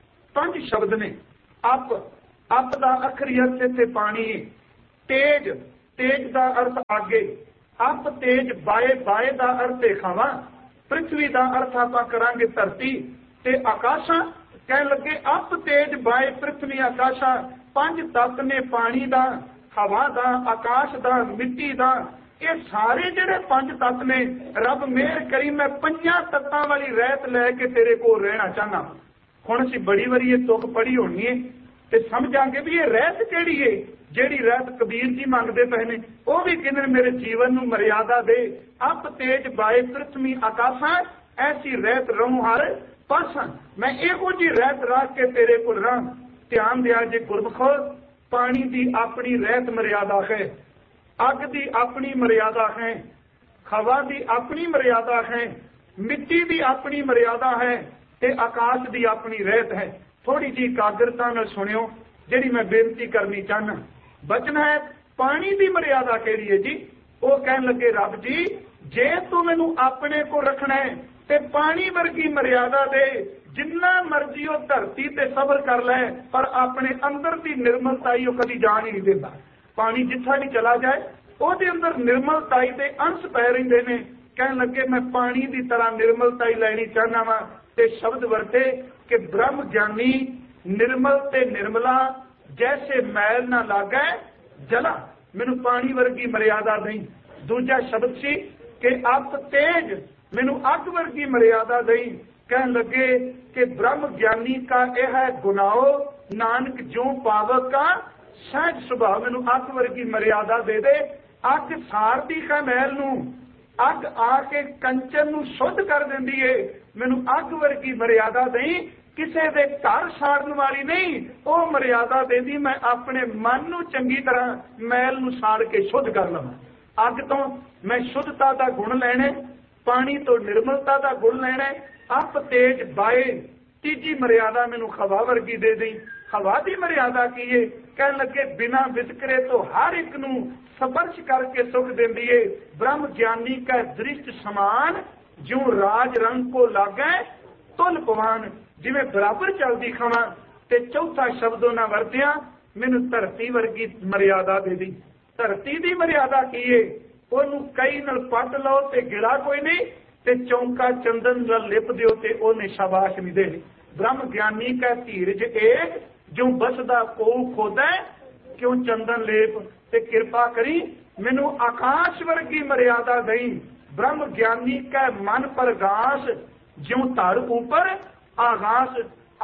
5 शब्द ने। अप दा अखरी अर्थ इत्थे पानी है। तेज तेज दा अर्थ आगे। अप तेज बाए दा अर्थ हवा। पृथ्वी दा अर्थ आपां करांगे धरती ते आकाशा कह लगे अप तेज बाए पृथ्वी आकाशा 5 तत्त ने पानी दा हवा दा आकाश दा मिट्टी दा ये सारे जिहड़े 5 तत्त ने रब मेहर करी मैं 5 तत्तां वाली रहत लैके तेरे कोल रहना चाहना। हुण असीं बड़ी वारी ये तुक पढ़ी होनी है ते समझांगे भी ये रहत किहड़ी है जिहड़ी रहत कबीर जी मंगदे पए ने। वो भी कहंदे मेरे जीवन नूं मर्यादा दे। अप तेज बाए पृथ्वी आकाशा ऐसी रहत रहूं हर पासा। मैं इहो जी रहत रख के तेरे कोल रहां। ध्यान दिया जे गुरमुखो पानी की अपनी रहत मर्यादा है। अग की अपनी मर्यादा है। हवा की अपनी मर्यादा है। मिट्टी की अपनी मर्यादा है ते आकाश की अपनी रहत है। थोड़ी जी एकाग्रता नाल सुनियो जिहड़ी मैं बेनती करनी चाहना। बचन है पानी की मर्यादा केड़ी है जी। वो कहन लगे रब जी जे तू मैनू अपने को रखना है ते पानी वर्गी मर्यादा दे। जिन्ना मर्जी वो धरती ते सबर कर लै पर अपने अंदर की निर्मलताई कभी जान ही नहीं देता। पानी जिथा भी चला जाए ਉਹਦੇ अंदर निर्मलताई के अंश पै रहिंदे ने। कहन लगे मैं पानी की तरह निर्मलताई लैनी चाहना वा ते शब्द वरते कि ब्रह्म ज्ञानी निर्मल ते निर्मला जैसे मैल ना लागै जला। मैनू पानी वर्गी मर्यादा नहीं। दूजा शब्द सी कि अप तेज मैनू अग वर्गी मर्यादा नहीं। कहन लगे कि ब्रह्म ज्ञानी का यह है गुनाहो नानक जो पावक का सहज स्वभाव। मैनू अग वर्गी मर्यादा दे दे। अग सारदी का मैल नू अग आके कंचन नू शुद्ध कर देंदी है। मैनू अग वर्गी मर्यादा नहीं। किसी दे घर साड़न वाली नहीं। वो मर्यादा देंदी मैं अपने मन नू चंगी तरह मैल नू साड़ के शुद्ध कर लवां। अग तो मैं शुद्धता का गुण लैणे। पानी तो निर्मलता का गुण लैणे। अप तेज बाए तीजी मर्यादा मैनू हवा वर्गी दे दी। हवा की मर्यादा की है। कह लगे बिना वितकरे तो हर एक नू स्पर्श करके सुख देंदी है। ब्रह्म ज्ञानी का दृष्ट समान जो राज रंग को लागै तुल पवान। जिवें बराबर चलदी खवा। ते चौथा शब्दों ना वरतिया मैनू धरती वर्गी मर्यादा दे दी। धरती की मर्यादा की है। ओनू कई नाल पट लो ते गिला कोई नहीं ते चौंका चंदन नाल लिप दिओ ते ओने शाबाश नहीं देनी। ब्रह्म ज्ञानी का धीरज एक जो बसदा को खोदै क्यों चंदन लेप ते कृपा करी मैनू आकाश वर्गी मर्यादा दई। ब्रह्म ज्ञानी का मन पर घास ज्यों धर ऊपर आकाश।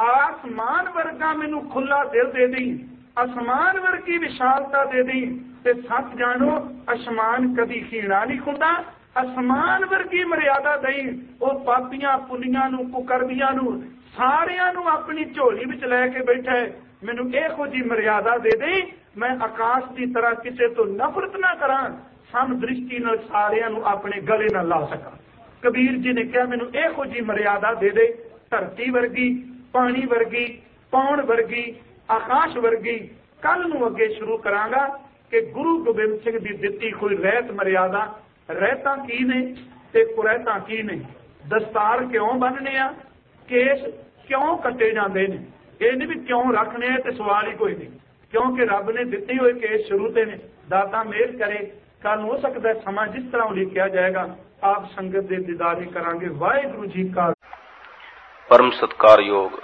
आसमान वर्गा मैनू खुला दिल दे दी। आसमान वर्गी विशालता दे दी। ते सच जानो आसमान कदी खीणा नहीं खुंदा। आसमान वर्गी मर्यादा दई। वो पापियां पुनियां नू कुकर्मियां नू सारियां नू अपनी झोली विच लैके बैठा है। मैनू इहो जी मर्यादा दे दे। मैं आकाश की तरह किसी तो नफरत ना करा। सम दृष्टि नाल सारियां नू अपने गले नाल ला सका। कबीर जी ने कहा मैनू इहो जी मर्यादा दे दे। धरती वर्गी पानी वर्गी पौण वर्गी आकाश वर्गी। कल नू अगे शुरू करांगा कि गुरु गोबिंद सिंह की दिती कोई रहत मर्यादा। रहतां की ने ते कुरैतां की ने। दस्तार क्यों बनने आ। केस क्यों कटे जाते हैं। ये नहीं भी क्यों रखने तो सवाल ही कोई नहीं। क्योंकि रब ने दिते हुए केस शुरू से ने। दाता मेहर करे कल हो सकता है समा जिस तरह लिखा जाएगा आप संगत के दीदारे करांगे। वाहिगुरू जी का परम सत्कारयोग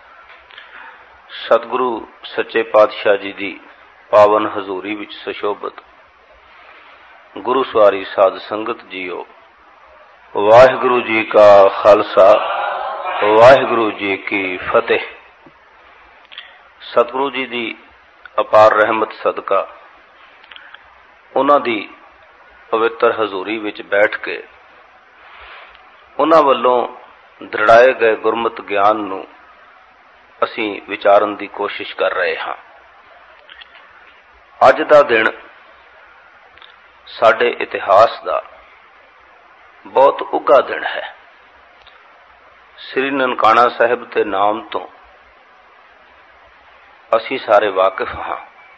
सतगुरु सच्चे पातशाह जी की पावन हजूरी विच सुशोभित गुरु सवारी साध संगत जीओ। वाहिगुरू जी का खालसा वाहिगुरू जी की फतेह। सतगुरु जी की अपार रहमत सदका उन्हां दी पवित्र हजूरी विच बैठ के उन्हां वल्लों दृढ़ाए गए गुरमत ज्ञान नूं असीं विचारन की कोशिश कर रहे हाँ। अज दा दिन साडे इतिहास का बहुत उगा दिन है। श्री ननकाना साहिब के नाम तो ਅਸੀਂ ਸਾਰੇ ਵਾਕਿਫ ਹਾਂ।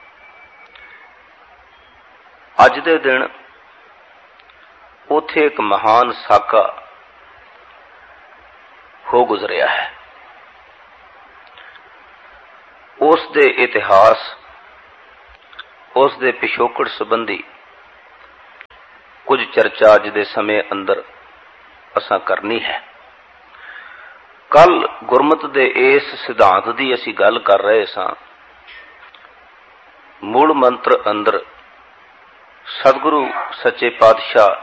ਅੱਜ ਦੇ ਦਿਨ ਉੱਥੇ ਇੱਕ ਮਹਾਨ ਸਾਕਾ ਹੋ ਗੁਜ਼ਰਿਆ ਹੈ। ਉਸ ਦੇ ਇਤਿਹਾਸ, ਉਸ ਦੇ ਪਿਛੋਕੜ ਸੰਬੰਧੀ ਕੁਝ ਚਰਚਾ ਅੱਜ ਦੇ ਸਮੇਂ ਅੰਦਰ ਅਸਾਂ ਕਰਨੀ ਹੈ। ਕੱਲ ਗੁਰਮਤਿ ਦੇ ਇਸ ਸਿਧਾਂਤ ਦੀ ਅਸੀਂ ਗੱਲ ਕਰ ਰਹੇ ਸਾਂ। ਮੂਲ ਮੰਤਰ ਅੰਦਰ ਸਤਿਗੁਰੂ ਸੱਚੇ ਪਾਤਸ਼ਾਹ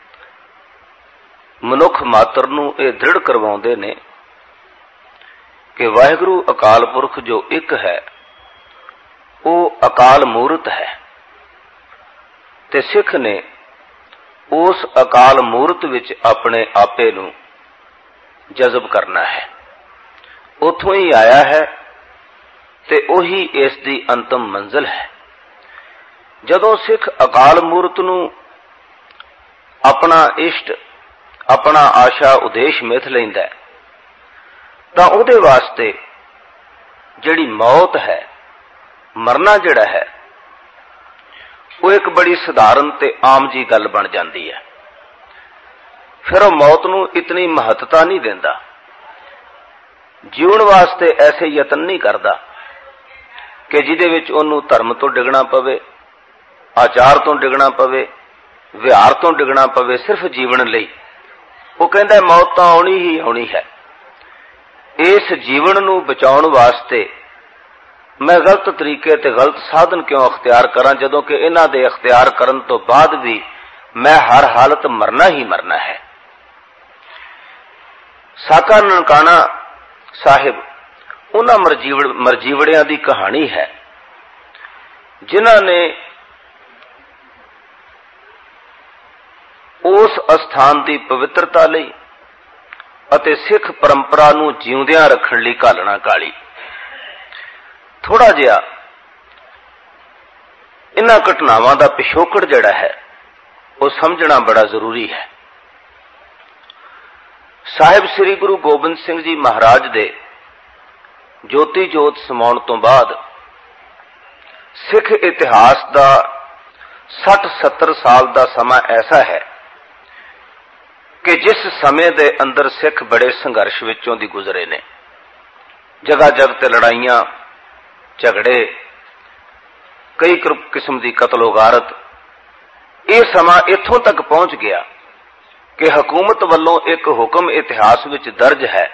ਮਨੁੱਖ ਮਾਤਰ ਨੂੰ ਇਹ ਦ੍ਰਿੜ ਕਰਵਾਉਂਦੇ ਨੇ ਕਿ ਵਾਹਿਗੁਰੂ ਅਕਾਲ ਪੁਰਖ ਜੋ ਇੱਕ ਹੈ ਉਹ ਅਕਾਲ ਮੂਰਤ ਹੈ, ਤੇ ਸਿੱਖ ਨੇ ਉਸ ਅਕਾਲ ਮੂਰਤ ਵਿੱਚ ਆਪਣੇ ਆਪੇ ਨੂੰ ਜਜ਼ਬ ਕਰਨਾ ਹੈ। ਉੱਥੋਂ ਹੀ ਆਇਆ ਹੈ ਤੇ ਉਹੀ ਇਸ ਦੀ ਅੰਤਮ ਮੰਜ਼ਿਲ ਹੈ। ਜਦੋਂ ਸਿੱਖ ਅਕਾਲ ਮੂਰਤ ਨੂੰ ਆਪਣਾ ਇਸ਼ਟ, ਆਪਣਾ ਆਸ਼ਾ ਉਦੇਸ਼ ਮਿਥ ਲੈਂਦਾ ਤਾਂ ਉਹਦੇ ਵਾਸਤੇ ਜਿਹੜੀ ਮੌਤ ਹੈ, ਮਰਨਾ ਜਿਹੜਾ ਹੈ, ਉਹ ਇੱਕ ਬੜੀ ਸਧਾਰਨ ਤੇ ਆਮ ਜੀ ਗੱਲ ਬਣ ਜਾਂਦੀ ਹੈ। ਫਿਰ ਉਹ ਮੌਤ ਨੂੰ ਇਤਨੀ ਮਹੱਤਤਾ ਨਹੀਂ ਦਿੰਦਾ, ਜੀਉਣ ਵਾਸਤੇ ਐਸੇ ਯਤਨ ਨਹੀਂ ਕਰਦਾ ਕਿ ਜਿਹਦੇ ਵਿੱਚ ਉਹਨੂੰ ਧਰਮ ਤੋਂ ਡਿੱਗਣਾ ਪਵੇ, ਆਚਾਰ ਤੋਂ ਡਿੱਗਣਾ ਪਵੇ, ਵਿਹਾਰ ਤੋਂ ਡਿੱਗਣਾ ਪਵੇ, ਸਿਰਫ ਜੀਵਨ ਲਈ। ਉਹ ਕਹਿੰਦਾ ਮੌਤ ਤਾਂ ਆਉਣੀ ਹੀ ਆਉਣੀ ਹੈ। ਇਸ ਜੀਵਨ ਨੂੰ ਬਚਾਉਣ ਵਾਸਤੇ ਮੈਂ ਗਲਤ ਤਰੀਕੇ ਤੇ ਗਲਤ ਸਾਧਨ ਕਿਉਂ ਅਖਤਿਆਰ ਕਰਾਂ, ਜਦੋਂ ਕਿ ਇਹਨਾਂ ਦੇ ਅਖਤਿਆਰ ਕਰਨ ਤੋਂ ਬਾਅਦ ਵੀ ਮੈਂ ਹਰ ਹਾਲਤ ਮਰਨਾ ਹੀ ਮਰਨਾ ਹੈ। ਸਾਕਾ ਨਨਕਾਣਾ ਸਾਹਿਬ ਉਹਨਾਂ ਮਰਜੀਵੜਿਆਂ ਦੀ ਕਹਾਣੀ ਹੈ ਜਿਨ੍ਹਾਂ ਨੇ ਉਸ ਅਸਥਾਨ ਦੀ ਪਵਿੱਤਰਤਾ ਲਈ ਅਤੇ ਸਿੱਖ ਪਰੰਪਰਾ ਨੂੰ ਜਿਉਂਦਿਆਂ ਰੱਖਣ ਲਈ ਘਾਲਣਾ ਕਾਲੀ। ਥੋੜਾ ਜਿਹਾ ਇਹਨਾਂ ਘਟਨਾਵਾਂ ਦਾ ਪਿਛੋਕੜ ਜਿਹੜਾ ਹੈ ਉਹ ਸਮਝਣਾ ਬੜਾ ਜ਼ਰੂਰੀ ਹੈ। ਸਾਹਿਬ ਸ੍ਰੀ ਗੁਰੂ ਗੋਬਿੰਦ ਸਿੰਘ ਜੀ ਮਹਾਰਾਜ ਦੇ ਜੋਤੀ ਜੋਤ ਸਮਾਉਣ ਤੋਂ ਬਾਅਦ ਸਿੱਖ ਇਤਿਹਾਸ ਦਾ 60-70 ਸਾਲ ਦਾ ਸਮਾਂ ਐਸਾ ਹੈ ਕਿ ਜਿਸ ਸਮੇਂ ਦੇ ਅੰਦਰ ਸਿੱਖ ਬੜੇ ਸੰਘਰਸ਼ ਵਿੱਚੋਂ ਦੀ ਗੁਜ਼ਰੇ ਨੇ। ਜਗ੍ਹਾ ਜਗ੍ਹਾ ਤੇ ਲੜਾਈਆਂ, ਝਗੜੇ, ਕਈ ਕਿਸਮ ਦੀ ਕਤਲੋਗਾਰਤ। ਇਹ ਸਮਾਂ ਇੱਥੋਂ ਤੱਕ ਪਹੁੰਚ ਗਿਆ ਕਿ ਹਕੂਮਤ ਵੱਲੋਂ ਇੱਕ ਹੁਕਮ ਇਤਿਹਾਸ ਵਿੱਚ ਦਰਜ ਹੈ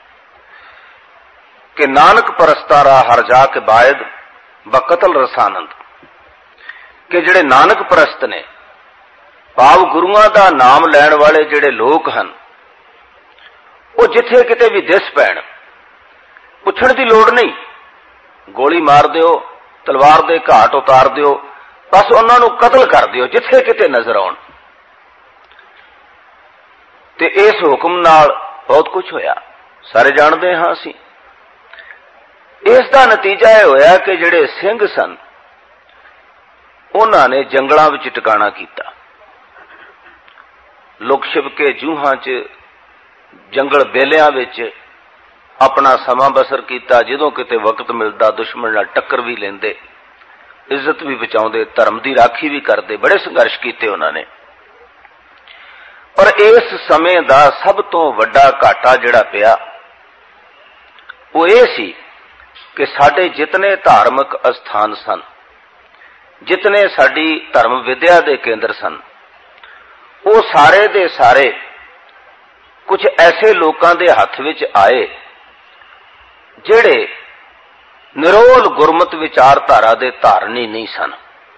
ਕਿ ਨਾਨਕ ਪਰਸਤਾਰਾ ਹਰ ਜਾ ਕੇ ਬਾਇਦ ਬਕਤਲ ਰਸਾਨੰਦ, ਕਿ ਜਿਹੜੇ ਨਾਨਕ ਪ੍ਰਸਤ ਨੇ, ਭਾਵ ਗੁਰੂਆਂ ਦਾ ਨਾਮ ਲੈਣ ਵਾਲੇ ਜਿਹੜੇ ਲੋਕ ਹਨ, ਉਹ ਜਿੱਥੇ ਕਿਤੇ ਵੀ ਦਿਸ ਪੈਣ, ਪੁੱਛਣ ਦੀ ਲੋੜ ਨਹੀਂ, ਗੋਲੀ ਮਾਰ ਦਿਓ, ਤਲਵਾਰ ਦੇ ਘਾਟ ਉਤਾਰ ਦਿਓ, ਬਸ ਉਹਨਾਂ ਨੂੰ ਕਤਲ ਕਰ ਦਿਓ ਜਿੱਥੇ ਕਿਤੇ ਨਜ਼ਰ ਆਉਣ। ਤੇ ਇਸ ਹੁਕਮ ਨਾਲ ਬਹੁਤ ਕੁਝ ਹੋਇਆ, ਸਾਰੇ ਜਾਣਦੇ ਹਾਂ ਅਸੀਂ। ਇਸ ਦਾ ਨਤੀਜਾ ਇਹ ਹੋਇਆ ਕਿ ਜਿਹੜੇ ਸਿੰਘ ਸਨ ਉਹਨਾਂ ਨੇ ਜੰਗਲਾਂ ਵਿੱਚ ਟਿਕਾਣਾ ਕੀਤਾ, ਲੁਕ ਛਿਪ ਕੇ ਜੂਹਾਂ 'ਚ, ਜੰਗਲ ਬੇਲਿਆਂ ਵਿੱਚ ਆਪਣਾ ਸਮਾਂ ਬਸਰ ਕੀਤਾ। ਜਦੋਂ ਕਿਤੇ ਵਕਤ ਮਿਲਦਾ ਦੁਸ਼ਮਣ ਨਾਲ ਟੱਕਰ ਵੀ ਲੈਂਦੇ, ਇੱਜ਼ਤ ਵੀ ਬਚਾਉਂਦੇ, ਧਰਮ ਦੀ ਰਾਖੀ ਵੀ ਕਰਦੇ। ਬੜੇ ਸੰਘਰਸ਼ ਕੀਤੇ ਉਹਨਾਂ ਨੇ। ਪਰ ਇਸ ਸਮੇਂ ਦਾ ਸਭ ਤੋਂ ਵੱਡਾ ਘਾਟਾ ਜਿਹੜਾ ਪਿਆ ਉਹ ਇਹ ਸੀ ਕਿ ਸਾਡੇ ਜਿਤਨੇ ਧਾਰਮਿਕ ਅਸਥਾਨ ਸਨ, ਜਿਤਨੇ ਸਾਡੀ ਧਰਮ ਵਿਦਿਆ ਦੇ ਕੇਂਦਰ ਸਨ, ਉਹ ਸਾਰੇ ਦੇ ਸਾਰੇ ਕੁਝ ਐਸੇ ਲੋਕਾਂ ਦੇ ਹੱਥ ਵਿੱਚ ਆਏ ਜਿਹੜੇ ਨਿਰੋਲ ਗੁਰਮਤਿ ਵਿਚਾਰਧਾਰਾ ਦੇ ਧਾਰਨੀ ਨਹੀਂ ਸਨ।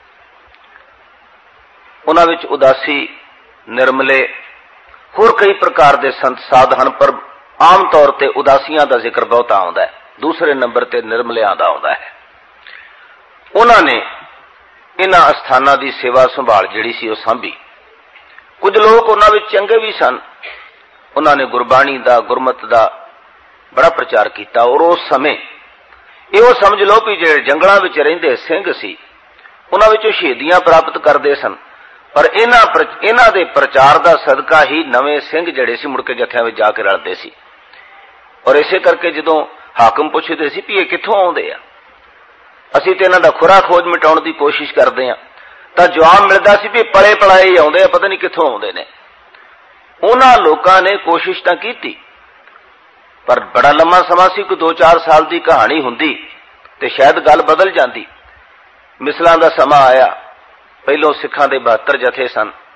ਉਹਨਾਂ ਵਿੱਚ ਉਦਾਸੀ, ਨਿਰਮਲੇ, ਹੋਰ ਕਈ ਪ੍ਰਕਾਰ ਦੇ ਸੰਤ ਸਾਧ ਹਨ, ਪਰ ਆਮ ਤੌਰ ਤੇ ਉਦਾਸੀਆਂ ਦਾ ਜ਼ਿਕਰ ਬਹੁਤਾ ਆਉਂਦਾ ਹੈ, ਦੂਸਰੇ ਨੰਬਰ ਤੇ ਨਿਰਮਲਿਆਂ ਦਾ ਆਉਂਦਾ ਹੈ। ਉਹਨਾਂ ਨੇ ਇਹਨਾਂ ਅਸਥਾਨਾਂ ਦੀ ਸੇਵਾ ਸੰਭਾਲ ਜਿਹੜੀ ਸੀ ਉਹ ਸਾਂਭੀ। ਕੁਝ ਲੋਕ ਉਹਨਾਂ ਵਿੱਚ ਚੰਗੇ ਵੀ ਸਨ, ਉਹਨਾਂ ਨੇ ਗੁਰਬਾਣੀ ਦਾ, ਗੁਰਮਤ ਦਾ ਬੜਾ ਪ੍ਰਚਾਰ ਕੀਤਾ। ਔਰ ਉਸ ਸਮੇਂ ਇਹੋ ਸਮਝ ਲਓ ਕਿ ਜਿਹੜੇ ਜੰਗਲਾਂ ਵਿੱਚ ਰਹਿੰਦੇ ਸਿੰਘ ਸੀ ਉਹਨਾਂ ਵਿੱਚੋਂ ਸ਼ਹੀਦੀਆਂ ਪ੍ਰਾਪਤ ਕਰਦੇ ਸਨ, ਪਰ ਇਹਨਾਂ ਦੇ ਪ੍ਰਚਾਰ ਦਾ ਸਦਕਾ ਹੀ ਨਵੇਂ ਸਿੰਘ ਜਿਹੜੇ ਸੀ ਮੁੜ ਕੇ ਜਥਿਆਂ ਵਿੱਚ ਜਾ ਕੇ ਰਲਦੇ ਸੀ। ਔਰ ਇਸੇ ਕਰਕੇ ਜਦੋਂ ਹਾਕਮ ਪੁੱਛਦੇ ਸੀ ਵੀ ਇਹ ਕਿੱਥੋਂ ਆਉਂਦੇ ਆ, ਅਸੀਂ ਤੇ ਇਹਨਾਂ ਦਾ ਖੁਰਾ ਖੋਜ ਮਿਟਾਉਣ ਦੀ ਕੋਸ਼ਿਸ਼ ਕਰਦੇ ਹਾਂ, ਤਾਂ ਜਵਾਬ ਮਿਲਦਾ ਸੀ ਵੀ ਪਲੇ ਪਲਾਏ ਹੀ ਆਉਂਦੇ ਆ, ਪਤਾ ਨਹੀਂ ਕਿੱਥੋਂ ਆਉਂਦੇ ਨੇ। ਉਹਨਾਂ ਲੋਕਾਂ ਨੇ ਕੋਸ਼ਿਸ਼ ਤਾਂ ਕੀਤੀ, ਪਰ ਬੜਾ ਲੰਮਾ ਸਮਾਂ ਸੀ, ਕੋਈ 2-4 ਸਾਲ ਦੀ ਕਹਾਣੀ ਹੁੰਦੀ ਤੇ ਸ਼ਾਇਦ ਗੱਲ ਬਦਲ ਜਾਂਦੀ। ਮਿਸਲਾਂ ਦਾ ਸਮਾਂ ਆਇਆ, ਪਹਿਲੋਂ ਸਿੱਖਾਂ ਦੇ 72 ਜਥੇ ਸਨ,